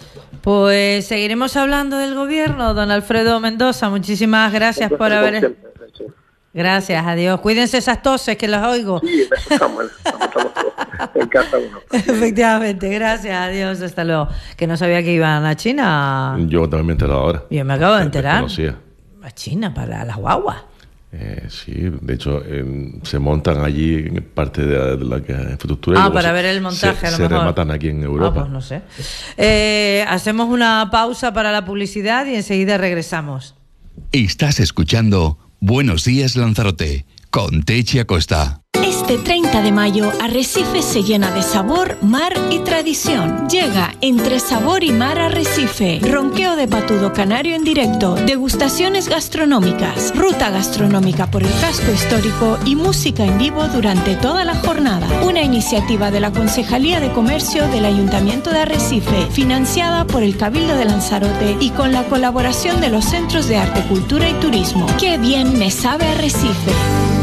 Pues seguiremos hablando del gobierno, don Alfredo Mendoza. Muchísimas gracias Entonces, por haber... Siempre, sí. Gracias, adiós. Cuídense esas toses que las oigo. Sí, estamos, estamos, estamos todos en casa uno. Efectivamente, gracias, adiós, hasta luego. Que no sabía que iban a China. Yo también me he enterado ahora. Yo me acabo de enterar. A China, para las guaguas. Eh, sí, de hecho eh, se montan allí en parte de la, de la infraestructura. Ah, para se, ver el montaje se, a lo se mejor. rematan aquí en Europa. Ah, pues no sé. Eh, hacemos una pausa para la publicidad y enseguida regresamos. Estás escuchando Buenos Días Lanzarote con Techi Acosta. Este treinta de mayo, Arrecife se llena de sabor, mar y tradición. Llega Entre Sabor y Mar Arrecife, ronqueo de patudo canario en directo, degustaciones gastronómicas, ruta gastronómica por el casco histórico y música en vivo durante toda la jornada. Una iniciativa de la Concejalía de Comercio del Ayuntamiento de Arrecife, financiada por el Cabildo de Lanzarote y con la colaboración de los Centros de Arte, Cultura y Turismo. ¡Qué bien me sabe Arrecife!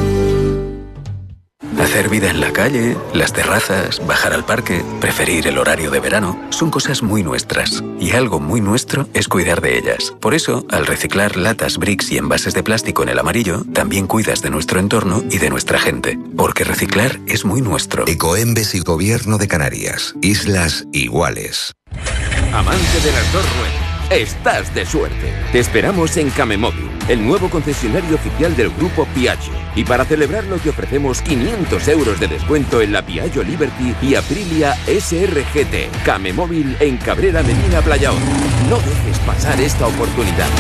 Hacer vida en la calle, las terrazas, bajar al parque, preferir el horario de verano, son cosas muy nuestras. Y algo muy nuestro es cuidar de ellas. Por eso, al reciclar latas, bricks y envases de plástico en el amarillo, también cuidas de nuestro entorno y de nuestra gente. Porque reciclar es muy nuestro. Ecoembes y Gobierno de Canarias. Islas iguales. Amante de las dos ruedas. Estás de suerte. Te esperamos en Camemóvil, el nuevo concesionario oficial del grupo Piaggio. Y para celebrarlo te ofrecemos quinientos euros de descuento en la Piaggio Liberty y Aprilia S R G T. Camemóvil en Cabrera Medina Playa Honda. No dejes pasar esta oportunidad.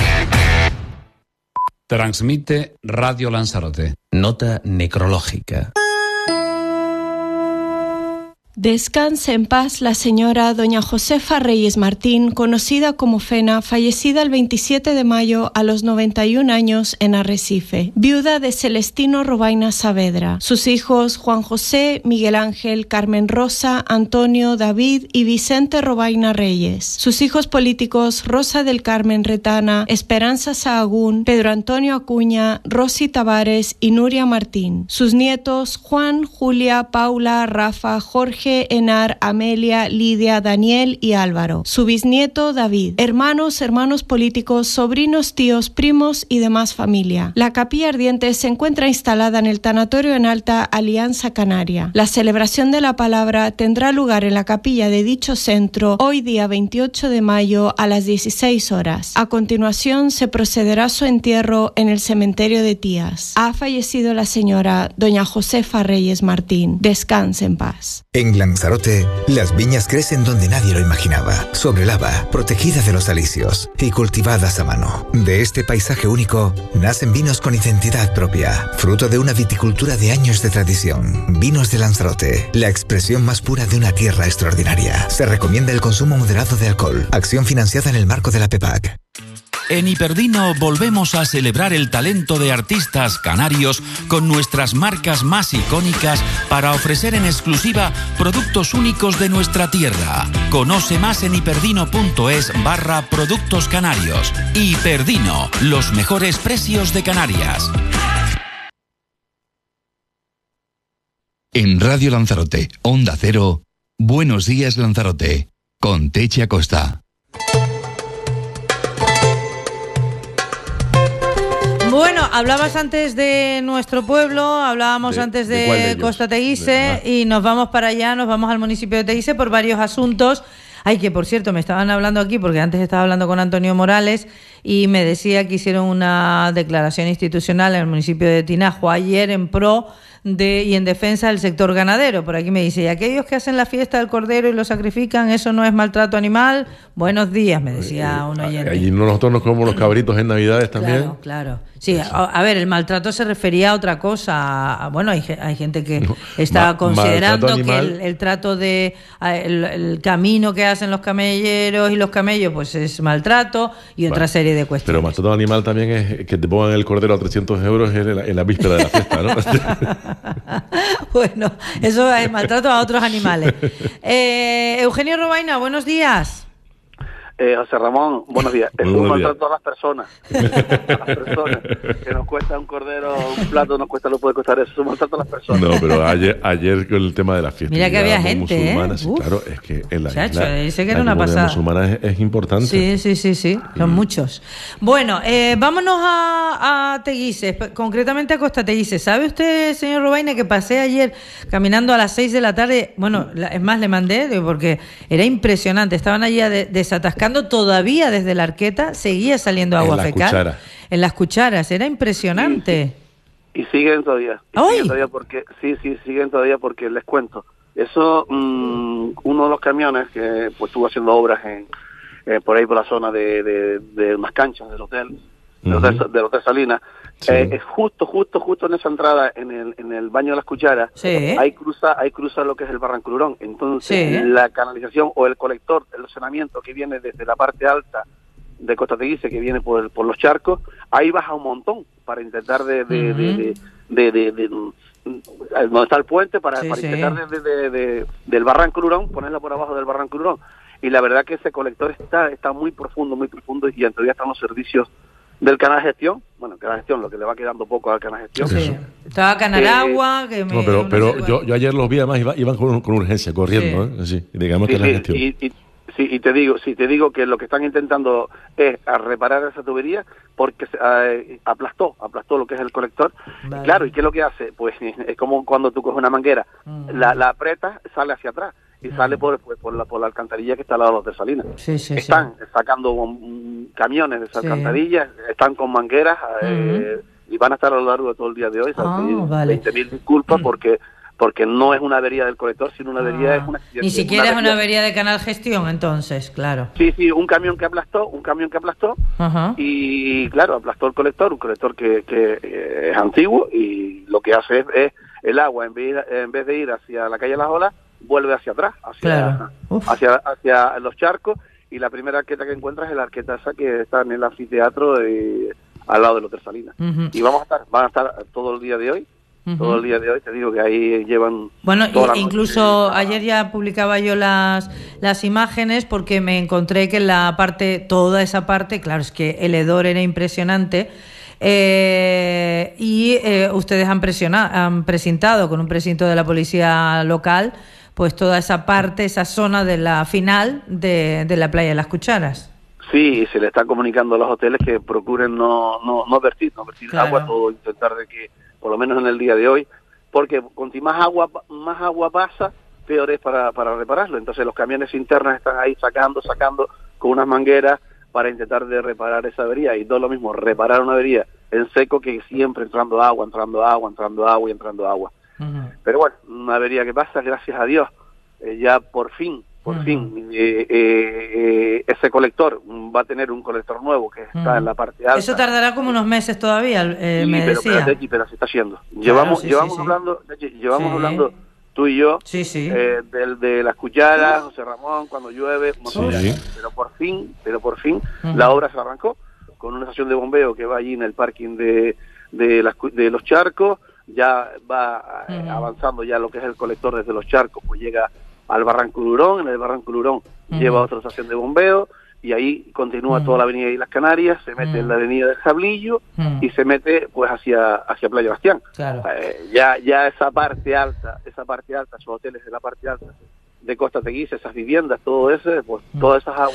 Transmite Radio Lanzarote. Nota necrológica. Descanse en paz la señora doña Josefa Reyes Martín, conocida como Fena, fallecida el veintisiete de mayo a los noventa y un años en Arrecife, viuda de Celestino Robaina Saavedra. Sus hijos Juan José, Miguel Ángel, Carmen Rosa, Antonio, David y Vicente Robaina Reyes. Sus hijos políticos Rosa del Carmen Retana, Esperanza Sahagún, Pedro Antonio Acuña, Rosy Tavares y Nuria Martín. Sus nietos Juan, Julia, Paula, Rafa, Jorge, Enar, Amelia, Lidia, Daniel y Álvaro. Su bisnieto David. Hermanos, hermanos políticos, sobrinos, tíos, primos y demás familia. La capilla ardiente se encuentra instalada en el tanatorio en Alta Alianza Canaria. La celebración de la palabra tendrá lugar en la capilla de dicho centro hoy día veintiocho de mayo a las dieciséis horas. A continuación se procederá a su entierro en el cementerio de Tías. Ha fallecido la señora doña Josefa Reyes Martín. Descanse en paz. En Lanzarote, las viñas crecen donde nadie lo imaginaba, sobre lava, protegida de los alisios y cultivadas a mano. De este paisaje único, nacen vinos con identidad propia, fruto de una viticultura de años de tradición. Vinos de Lanzarote, la expresión más pura de una tierra extraordinaria. Se recomienda el consumo moderado de alcohol. Acción financiada en el marco de la PEPAC. En Hiperdino volvemos a celebrar el talento de artistas canarios con nuestras marcas más icónicas para ofrecer en exclusiva productos únicos de nuestra tierra. Conoce más en hiperdino.es barra productos canarios. Hiperdino, los mejores precios de Canarias. En Radio Lanzarote, Onda Cero, Buenos Días Lanzarote, con Techi Acosta. Bueno, hablabas antes de nuestro pueblo, hablábamos de, antes de, de Costa Teguise de, y nos vamos para allá, nos vamos al municipio de Teguise por varios asuntos. Ay, que por cierto, me estaban hablando aquí, porque antes estaba hablando con Antonio Morales y me decía que hicieron una declaración institucional en el municipio de Tinajo ayer en pro de y en defensa del sector ganadero. Por aquí me dice, y aquellos que hacen la fiesta del cordero y lo sacrifican, ¿eso no es maltrato animal? Buenos días, me decía un oyente. Allí nosotros nos comemos los cabritos en Navidades también. Claro, claro. Sí, a, a ver, el maltrato se refería a otra cosa. A, bueno, hay, hay gente que no, está ma, considerando que el, el trato de el, el camino que hacen los camelleros y los camellos pues es maltrato y otra bueno, serie de cuestiones. Pero maltrato animal también es que te pongan el cordero a trescientos euros en la, en la víspera de la fiesta, ¿no? Bueno, eso es maltrato a otros animales. Eh, Eugenio Robaina, buenos días. Eh, José Ramón, buenos días. Es un maltrato a las personas. A las personas. Que nos cuesta un cordero, un plato, nos cuesta, no puede costar eso. Es un maltrato a las personas. No, pero ayer, ayer con el tema de la fiesta. Mira que había gente, ¿eh? Sí, claro, es que en la Chacho, isla, dice que la era una pasada. musulmana es, es importante. Sí, sí, sí, sí. Son mm. muchos. Bueno, eh, vámonos a, a Teguise, concretamente a Costa Teguise. ¿Sabe usted, señor Robaina, que pasé ayer caminando a las seis de la tarde? Bueno, es más, le mandé, porque era impresionante. Estaban allí desatascando todavía desde la arqueta, seguía saliendo agua en fecal cuchara. En las cucharas, era impresionante. Y, y siguen todavía, y siguen todavía porque sí, sí, siguen todavía porque les cuento. Eso, mmm, uno de los camiones que pues estuvo haciendo obras en eh, por ahí por la zona de, de, de unas canchas del hotel, del, uh-huh. hotel, del hotel Salinas, sí. eh, es justo, justo, justo en esa entrada, en el, en el baño de las cucharas, sí. ahí cruza, ahí cruza lo que es el Barranco Lurón. Entonces, sí. la canalización o el colector, el saneamiento que viene desde la parte alta de Costa Teguise, que viene por, por los charcos, ahí baja un montón para intentar de, de, uh-huh. de, de, de, de, de, de donde está el puente, para, sí, para intentar sí. de, de, de, de, del Barranco Lurón, ponerla por abajo del Barranco Lurón. Y la verdad que ese colector está, está muy profundo, muy profundo, y en teoría están los servicios del canal gestión, bueno, canal gestión, lo que le va quedando poco al canal gestión. Sí. Estaba canal eh, agua, que me, no, pero, pero yo, yo ayer los vi, además iban, iban con, con urgencia, corriendo, sí. ¿eh? Así, digamos sí, canal sí, gestión. Y, y, sí, y te digo, sí, te digo que lo que están intentando es a reparar esa tubería porque eh, aplastó, aplastó lo que es el colector. Vale. Claro, ¿y qué es lo que hace? Pues es como cuando tú coges una manguera, uh-huh. la, la aprietas, sale hacia atrás. Y sale por, pues, por, la, por la alcantarilla que está al lado de los de Salinas. Sí, sí, están sí. sacando um, camiones de esa sí. alcantarilla, están con mangueras eh, uh-huh. y van a estar a lo largo de todo el día de hoy. Oh, vale. veinte mil disculpas porque porque no es una avería del colector, sino una avería, ah. es una Ni siquiera una es una avería de canal gestión, entonces, claro. Sí, sí, un camión que aplastó, un camión que aplastó, uh-huh. y claro, aplastó el colector, un colector que, que eh, es antiguo, y lo que hace es, es el agua, en vez, en vez de ir hacia la calle Las Olas, vuelve hacia atrás, hacia, claro. hacia, hacia los charcos, y la primera arqueta que encuentras es la arqueta esa que está en el anfiteatro de, al lado del Hotel Salinas. Uh-huh. Y vamos a estar, van a estar todo el día de hoy, uh-huh. todo el día de hoy, te digo que ahí llevan... Bueno, y, incluso noche. Ayer ya publicaba yo las, las imágenes porque me encontré que en la parte, toda esa parte, claro, es que el hedor era impresionante. Eh, y eh, ustedes han presionado, han presentado con un precinto de la policía local pues toda esa parte, esa zona de la final de, de la playa de las Cucharas. Sí, se le está comunicando a los hoteles que procuren no no, no vertir, no vertir claro. agua, o intentar de que, por lo menos en el día de hoy, porque cuanto más agua más agua pasa, peor es para, para repararlo. Entonces los camiones internos están ahí sacando, sacando con unas mangueras para intentar de reparar esa avería, y todo lo mismo, reparar una avería en seco que siempre entrando agua, entrando agua, entrando agua y entrando agua. Uh-huh. Pero bueno, una avería que pasa, gracias a Dios, eh, ya por fin, por uh-huh. fin, eh, eh, eh, ese colector va a tener un colector nuevo que está uh-huh. en la parte alta. Eso tardará como unos meses todavía, eh, sí, me pero, decía. Pero, pero, pero se está haciendo. Claro, llevamos sí, llevamos sí, hablando, sí. llevamos sí. hablando tú y yo, sí, sí. Eh, del de las Cucharas, José Ramón, cuando llueve, sí. pero por fin, pero por fin, uh-huh. la obra se arrancó con una estación de bombeo que va allí en el parking de, de, las, de los charcos. Ya va uh-huh. avanzando ya lo que es el colector desde los charcos, pues llega al Barranco Lurón, en el Barranco Lurón uh-huh. lleva otra estación de bombeo, y ahí continúa uh-huh. toda la avenida de las Canarias, se mete uh-huh. en la avenida del Sablillo uh-huh. y se mete pues hacia hacia Playa Bastián. Claro. Eh, ya ya esa parte alta, esa parte alta, esos hoteles de la parte alta de Costa Teguise, esas viviendas, todo eso, pues uh-huh. todas esas aguas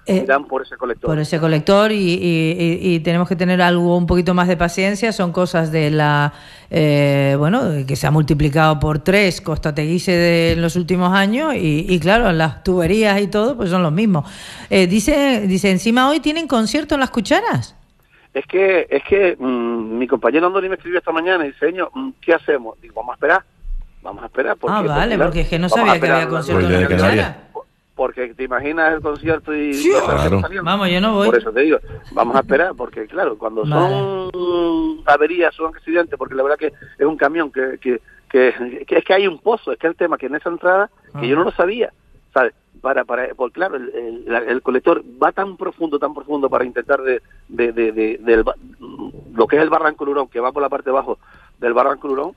eh, irán por ese colector. Por ese colector y, y, y, y tenemos que tener algo un poquito más de paciencia. Son cosas de la, eh, bueno, que se ha multiplicado por tres Costa Teguise de, en los últimos años y, y claro, las tuberías y todo pues son los mismos. Eh, dice, dice, encima hoy tienen concierto en Las Cucharas. Es que, es que mmm, mi compañero Andoni me escribió esta mañana y dice, señor, ¿qué hacemos? Digo, vamos a esperar, vamos a esperar. Porque, ah, vale, porque, porque es que no sabía que había concierto en Las Cucharas. Porque te imaginas el concierto y... Sí, claro. Vamos, yo no voy. Por eso te digo, vamos a esperar, porque claro, cuando vale. son averías, son accidentes, porque la verdad que es un camión que, que, que, que es que hay un pozo, es que el tema que en esa entrada, que ah. yo no lo sabía, ¿sabes? Para, para, porque claro, el, el, el colector va tan profundo, tan profundo para intentar de, de, de, de, de del, lo que es el Barranco Lurón, que va por la parte de abajo del Barranco Lurón,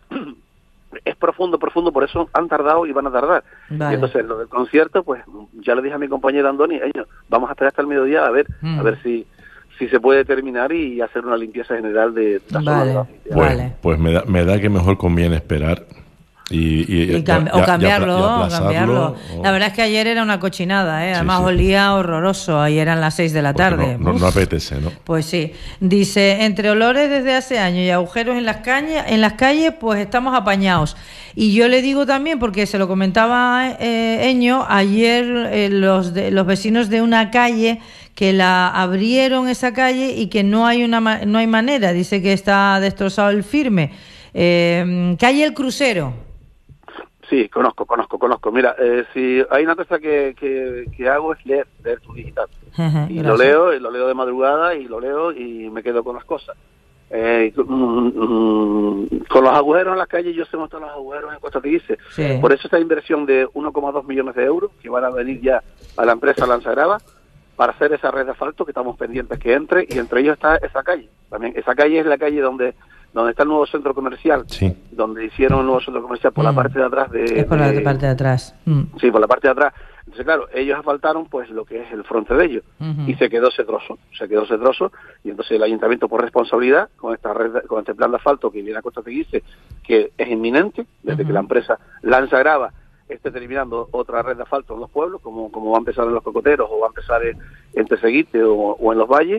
es profundo, profundo, por eso han tardado y van a tardar. Vale. Y entonces, lo del concierto, pues ya le dije a mi compañero Andoni, ellos, vamos a esperar hasta el mediodía a ver, mm. a ver si si se puede terminar y hacer una limpieza general de la vale. zona de la pues, vale. pues me da, me da que mejor conviene esperar. Y, y, y cam- y, o cambiarlo, y o cambiarlo. O... La verdad es que ayer era una cochinada, ¿eh? Además sí, sí. olía horroroso. Ayer eran las seis de la Porque tarde. No, no, no apetece, ¿no? Pues sí. Dice, entre olores desde hace años y agujeros en las cañas, en las calles, pues estamos apañados. Y yo le digo también, porque se lo comentaba eh, Eño, ayer eh, los, de, los vecinos de una calle que la abrieron esa calle y que no hay una no hay manera. Dice que está destrozado el firme. Eh, calle El Crucero. Sí, conozco, conozco, conozco. Mira, eh, si hay una cosa que, que, que hago es leer, leer tu digital. Ajá, y gracias. lo leo, y lo leo de madrugada, y lo leo y me quedo con las cosas. Eh, mm, mm, con los agujeros en las calles, yo sé mostrar los agujeros en Costa Teguise. Sí. Por eso esta inversión de uno coma dos millones de euros que van a venir ya a la empresa Lanzagrava para hacer esa red de asfalto que estamos pendientes que entre, y entre ellos está esa calle. También esa calle es la calle donde donde está el nuevo centro comercial, sí. donde hicieron el nuevo centro comercial por mm. la parte de atrás de... Es por la de, parte de atrás. Mm. Sí, por la parte de atrás. Entonces, claro, ellos asfaltaron pues lo que es el frente de ellos, uh-huh. y se quedó ese trozo, se quedó ese trozo, y entonces el ayuntamiento por responsabilidad, con esta red, con este plan de asfalto que viene a Costa Teguise, que es inminente, desde uh-huh. que la empresa Lanzagrava esté terminando otra red de asfalto en los pueblos, como, como va a empezar en los Cocoteros, o va a empezar en, en Teseguite o, o en los valles,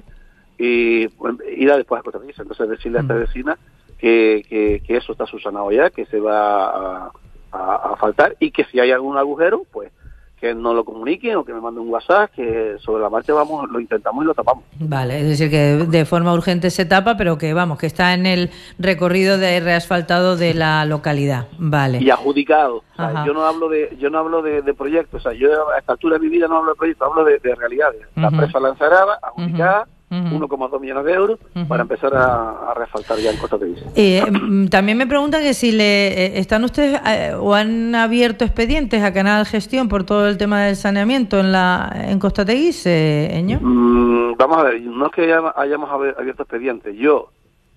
y irá después a Costa Teguise. Entonces decirle uh-huh. a esta vecina que, que, que eso está subsanado ya, que se va a, a, a faltar, y que si hay algún agujero, pues que nos lo comuniquen o que me manden un WhatsApp, que sobre la marcha vamos, lo intentamos y lo tapamos. Vale, es decir, que de forma urgente se tapa, pero que vamos, que está en el recorrido de reasfaltado de la localidad. Vale. Y adjudicado. O sea, yo no hablo de yo no hablo de, de proyectos, o sea, yo a esta altura de mi vida no hablo de proyectos, hablo de, de realidades. Uh-huh. La empresa Lanzagrava, adjudicada, uh-huh. Uh-huh. uno coma dos millones de euros uh-huh. para empezar a, a reasfaltar ya en Costa Teguise. Eh, también me preguntan que si le eh, están ustedes eh, o han abierto expedientes a Canal Gestión por todo el tema del saneamiento en la en Costa Teguise, Eño. Mm, vamos a ver, no es que hayamos abierto expedientes. Yo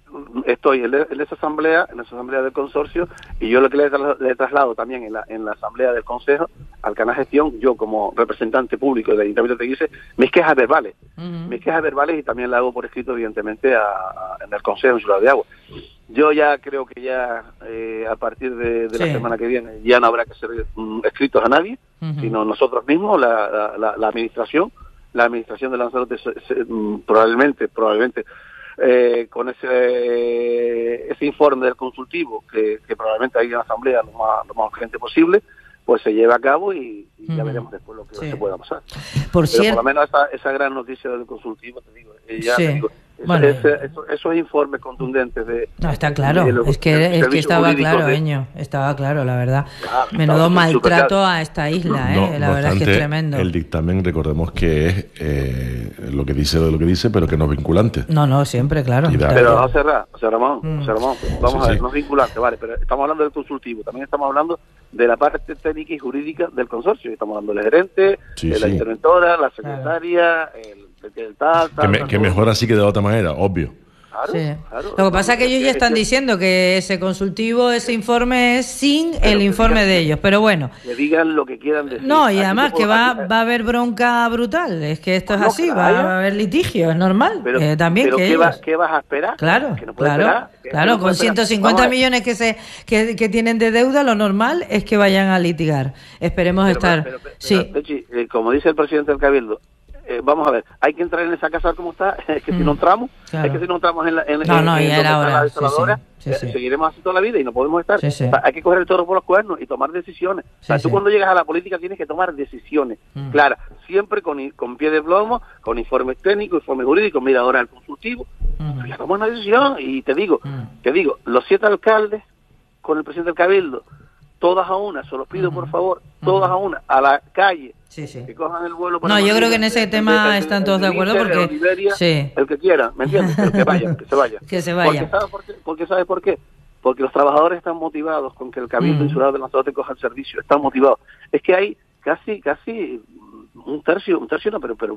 estoy en, en esa asamblea, en esa asamblea del consorcio, y yo lo que le, le traslado también en la, en la asamblea del consejo al Canal Gestión, yo como representante público del Ayuntamiento de Teguise, mis quejas verbales, uh-huh. mis quejas verbales, y también la hago por escrito, evidentemente, a, a, en el Consejo Insular de Agua. Yo ya creo que ya eh, a partir de, de sí. la semana que viene ya no habrá que ser um, escritos a nadie, uh-huh. sino nosotros mismos, la, la, la administración, la administración de Lanzarote se, se, um, probablemente, probablemente Eh, con ese eh, ese informe del consultivo que, que probablemente hay en la asamblea lo más, lo más urgente posible, pues se lleve a cabo y, y ya mm. veremos después lo que sí. se pueda pasar. Por, Pero cierto, por lo menos esa, esa gran noticia del consultivo, te digo, eh, ya sí. te digo, bueno, ese, eso, esos informes contundentes de... No, está claro, de, de, es que, de, es que estaba claro, de, Eño, estaba claro, la verdad. Claro, Menudo maltrato a esta isla, no, eh, la no verdad obstante, es que es tremendo. El dictamen, recordemos que es eh, lo que dice lo que dice, pero que no es vinculante. No, no, siempre, claro. Da, pero vamos a cerrar, José Ramón, mm. José Ramón, vamos sí, a ver, sí. no es vinculante, vale, pero estamos hablando del consultivo, también estamos hablando de la parte técnica y jurídica del consorcio, estamos hablando del gerente, sí, de la sí. interventora, la secretaria, claro. el, el tal, tal, que, me, tal, que tal, mejor así que de otra manera, obvio. Claro, sí. claro, Lo que pasa es que ellos ya están diciendo que ese consultivo, ese informe es sin el informe de ellos, pero bueno. Que digan lo que quieran decir. No, y además que va, va a haber bronca brutal, es que esto es así, va a haber litigio, es normal. Pero, eh, también pero que ¿qué, ellos... va, ¿qué vas a esperar? Claro, que no claro, esperar, que claro, no con ciento cincuenta millones que se que, que tienen de deuda, lo normal es que vayan a litigar. Esperemos pero, estar... Pero, pero, pero, sí. Pechi, eh, como dice el presidente del Cabildo, eh, vamos a ver, hay que entrar en esa casa como está, es que mm. si no entramos, claro. es que si no entramos en la, en, no, en, no, en ya era hora. la desaladora, sí, sí. Sí, sí. seguiremos así toda la vida y no podemos estar. Sí, sí. O sea, hay que coger el toro por los cuernos y tomar decisiones. Sí, o sea, tú sí. cuando llegas a la política tienes que tomar decisiones, mm. claras, siempre con, con pie de plomo, con informes técnicos, informes jurídicos, mira ahora el consultivo, mm. ya tomas una decisión y te digo, mm. te digo, los siete alcaldes con el presidente del Cabildo, todas a una, se los pido uh-huh. por favor, todas uh-huh. a una, a la calle, sí, sí. que cojan el vuelo para No, Madrid, yo creo que en ese el, tema el, el, están el, todos el, de acuerdo Inter, porque... Liberia, sí. el que quiera, ¿me entiendes? El que vaya, que se vaya. Que se vaya. Porque ¿sabes por qué? Porque, ¿sabes por qué? Porque los trabajadores están motivados con que el Cabildo uh-huh. Insular de Lanzarote coja el servicio, están motivados. Es que hay casi, casi un tercio, un tercio no, pero, pero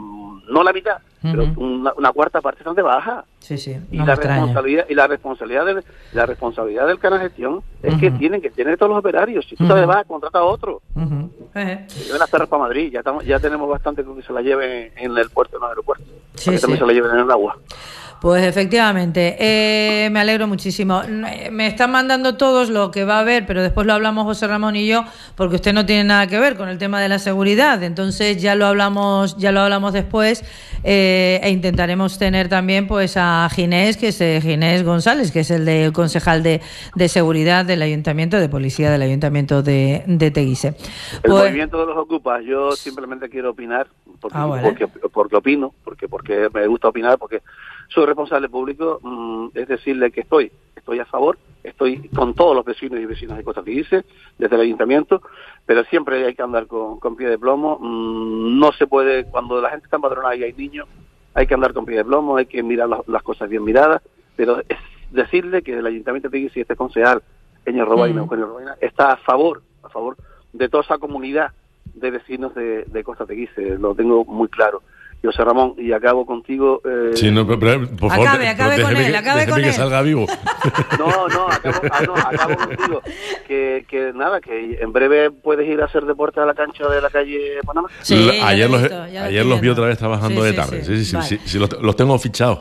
no la mitad, uh-huh. pero una, una cuarta parte están de baja. Sí, sí. Y la responsabilidad y la responsabilidad del la responsabilidad del canal gestión es uh-huh. que tienen que tener todos los operarios. Si tú uh-huh. te vas, contrata a otro. Uh-huh. Uh-huh. Lleven las perras para Madrid. Ya estamos, ya tenemos bastante con que se la lleven en el puerto, en el aeropuerto. Sí, para que sí. también se la lleven en el agua. Pues efectivamente, eh, me alegro muchísimo. Me están mandando todos lo que va a haber, pero después lo hablamos José Ramón y yo, porque usted no tiene nada que ver con el tema de la seguridad. Entonces ya lo hablamos, ya lo hablamos después eh, e intentaremos tener también pues a Ginés, que es eh, Ginés González, que es el de concejal de, de seguridad del Ayuntamiento, de Policía del Ayuntamiento de, de Teguise. El pues, movimiento de los ocupas, yo simplemente quiero opinar, porque, ah, vale. porque, porque opino, porque, porque me gusta opinar, porque soy responsable público, mmm, es decirle que estoy, estoy a favor, estoy con todos los vecinos y vecinas de Costa Teguise, desde el ayuntamiento, pero siempre hay que andar con, con pie de plomo, mmm, no se puede, cuando la gente está empadronada y hay niños, hay que andar con pie de plomo, hay que mirar las, las cosas bien miradas, pero es decirle que el ayuntamiento de Teguise y este concejal, Eño Robaina, mm. Eugenio Robaina, está a favor, a favor de toda esa comunidad de vecinos de, de Costa Teguise, lo tengo muy claro. José Ramón, y acabo contigo. Eh... Sí, no, pero, pero, por favor, acabe, acabe con él, que, acabe con que él. salga vivo. No, no, acabo, ah, no, acabo contigo. Que, que nada, que en breve puedes ir a hacer deporte a la cancha de la calle Panamá. Sí, la, ayer los, visto, ayer los vi otra vez trabajando sí, de tarde. Sí, sí, sí, vale. sí, sí, sí los, los tengo fichados.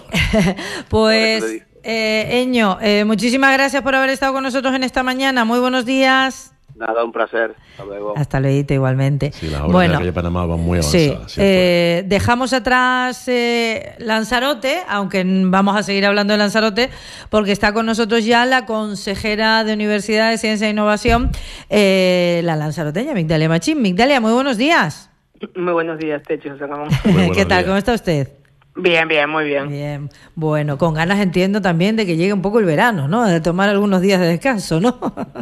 Pues, eh, Eño, eh, muchísimas gracias por haber estado con nosotros en esta mañana. Muy buenos días. Nada, un placer. Hasta luego. Hasta luego, igualmente. Sí, las obras bueno, de la calle Panamá van muy avanzadas. Sí, eh, dejamos atrás eh, Lanzarote, aunque vamos a seguir hablando de Lanzarote, porque está con nosotros ya la consejera de Universidad de Ciencia e Innovación, eh, la lanzaroteña, Migdalia Machín. Migdalia, muy buenos días. Muy buenos días, Techo, José Ramón. ¿Qué tal? Días. ¿Cómo está usted? Bien, bien, muy bien. Bien, bueno, con ganas entiendo también de que llegue un poco el verano, ¿no? De tomar algunos días de descanso, ¿no?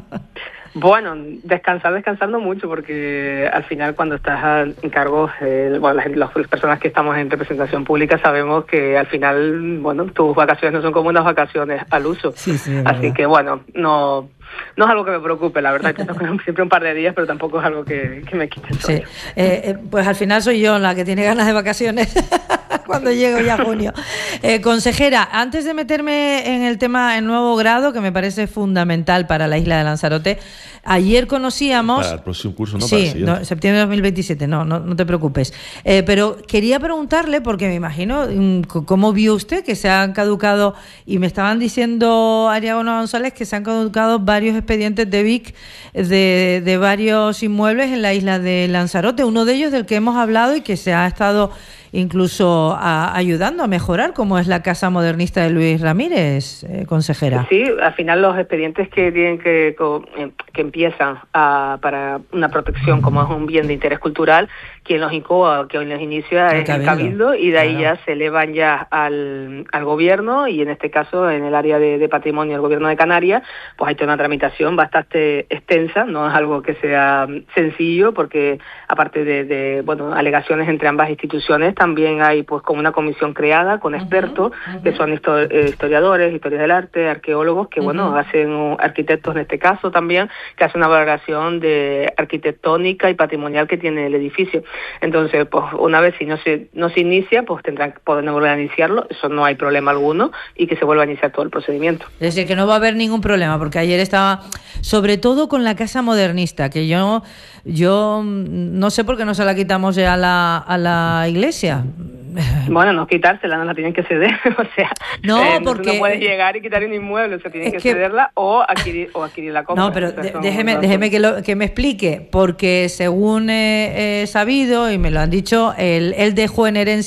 Bueno, descansar, descansando mucho, porque al final cuando estás en cargos, eh, bueno, las, las personas que estamos en representación pública sabemos que al final, bueno, tus vacaciones no son como unas vacaciones al uso. Sí, sí, así verdad. Que bueno, no... No es algo que me preocupe, la verdad, que tengo siempre un par de días, pero tampoco es algo que, que me quite el sueño. Sí. Eh, eh, pues al final soy yo la que tiene ganas de vacaciones cuando llego ya a junio. Eh, consejera, antes de meterme en el tema en nuevo grado, que me parece fundamental para la isla de Lanzarote, ayer conocíamos... Para el próximo curso, ¿no? Sí, para el no, septiembre de dos mil veintisiete, no, no, no te preocupes. Eh, pero quería preguntarle, porque me imagino, ¿cómo vio usted que se han caducado, y me estaban diciendo Ariagono González que se han caducado varios expedientes de V I C de, de varios inmuebles en la isla de Lanzarote, uno de ellos del que hemos hablado y que se ha estado incluso a, ayudando a mejorar, como es la Casa Modernista de Luis Ramírez, eh, consejera. Sí, al final los expedientes que tienen que que empiezan a, para una protección como es un bien de interés cultural, quien los incoa, quien los inicia el es cabildo. el Cabildo, y de ahí claro. ya se elevan ya al, al gobierno, y en este caso en el área de, de patrimonio del gobierno de Canarias, pues hay toda una tramitación bastante extensa, no es algo que sea sencillo, porque aparte de, de bueno, alegaciones entre ambas instituciones, también hay pues como una comisión creada con expertos, uh-huh, uh-huh. que son histor- historiadores, historias del arte, arqueólogos, que uh-huh. bueno, hacen arquitectos en este caso también, que hacen una valoración de arquitectónica y patrimonial que tiene el edificio. Entonces, pues una vez si no se no se inicia, pues tendrán que poder volver a iniciarlo, eso no hay problema alguno, y que se vuelva a iniciar todo el procedimiento. Es decir, que no va a haber ningún problema, porque ayer estaba, sobre todo con la Casa Modernista, que yo yo no sé por qué no se la quitamos ya a la, a la iglesia. Bueno, no quitársela, no la tienen que ceder, o sea, no, eh, porque no puedes llegar y quitar un inmueble, o sea, tienen que, que cederla o adquirir o adquirir la compra. No, pero de, déjeme, déjeme que, lo, que me explique, porque según he, he sabido y me lo han dicho, él, él dejó en herencia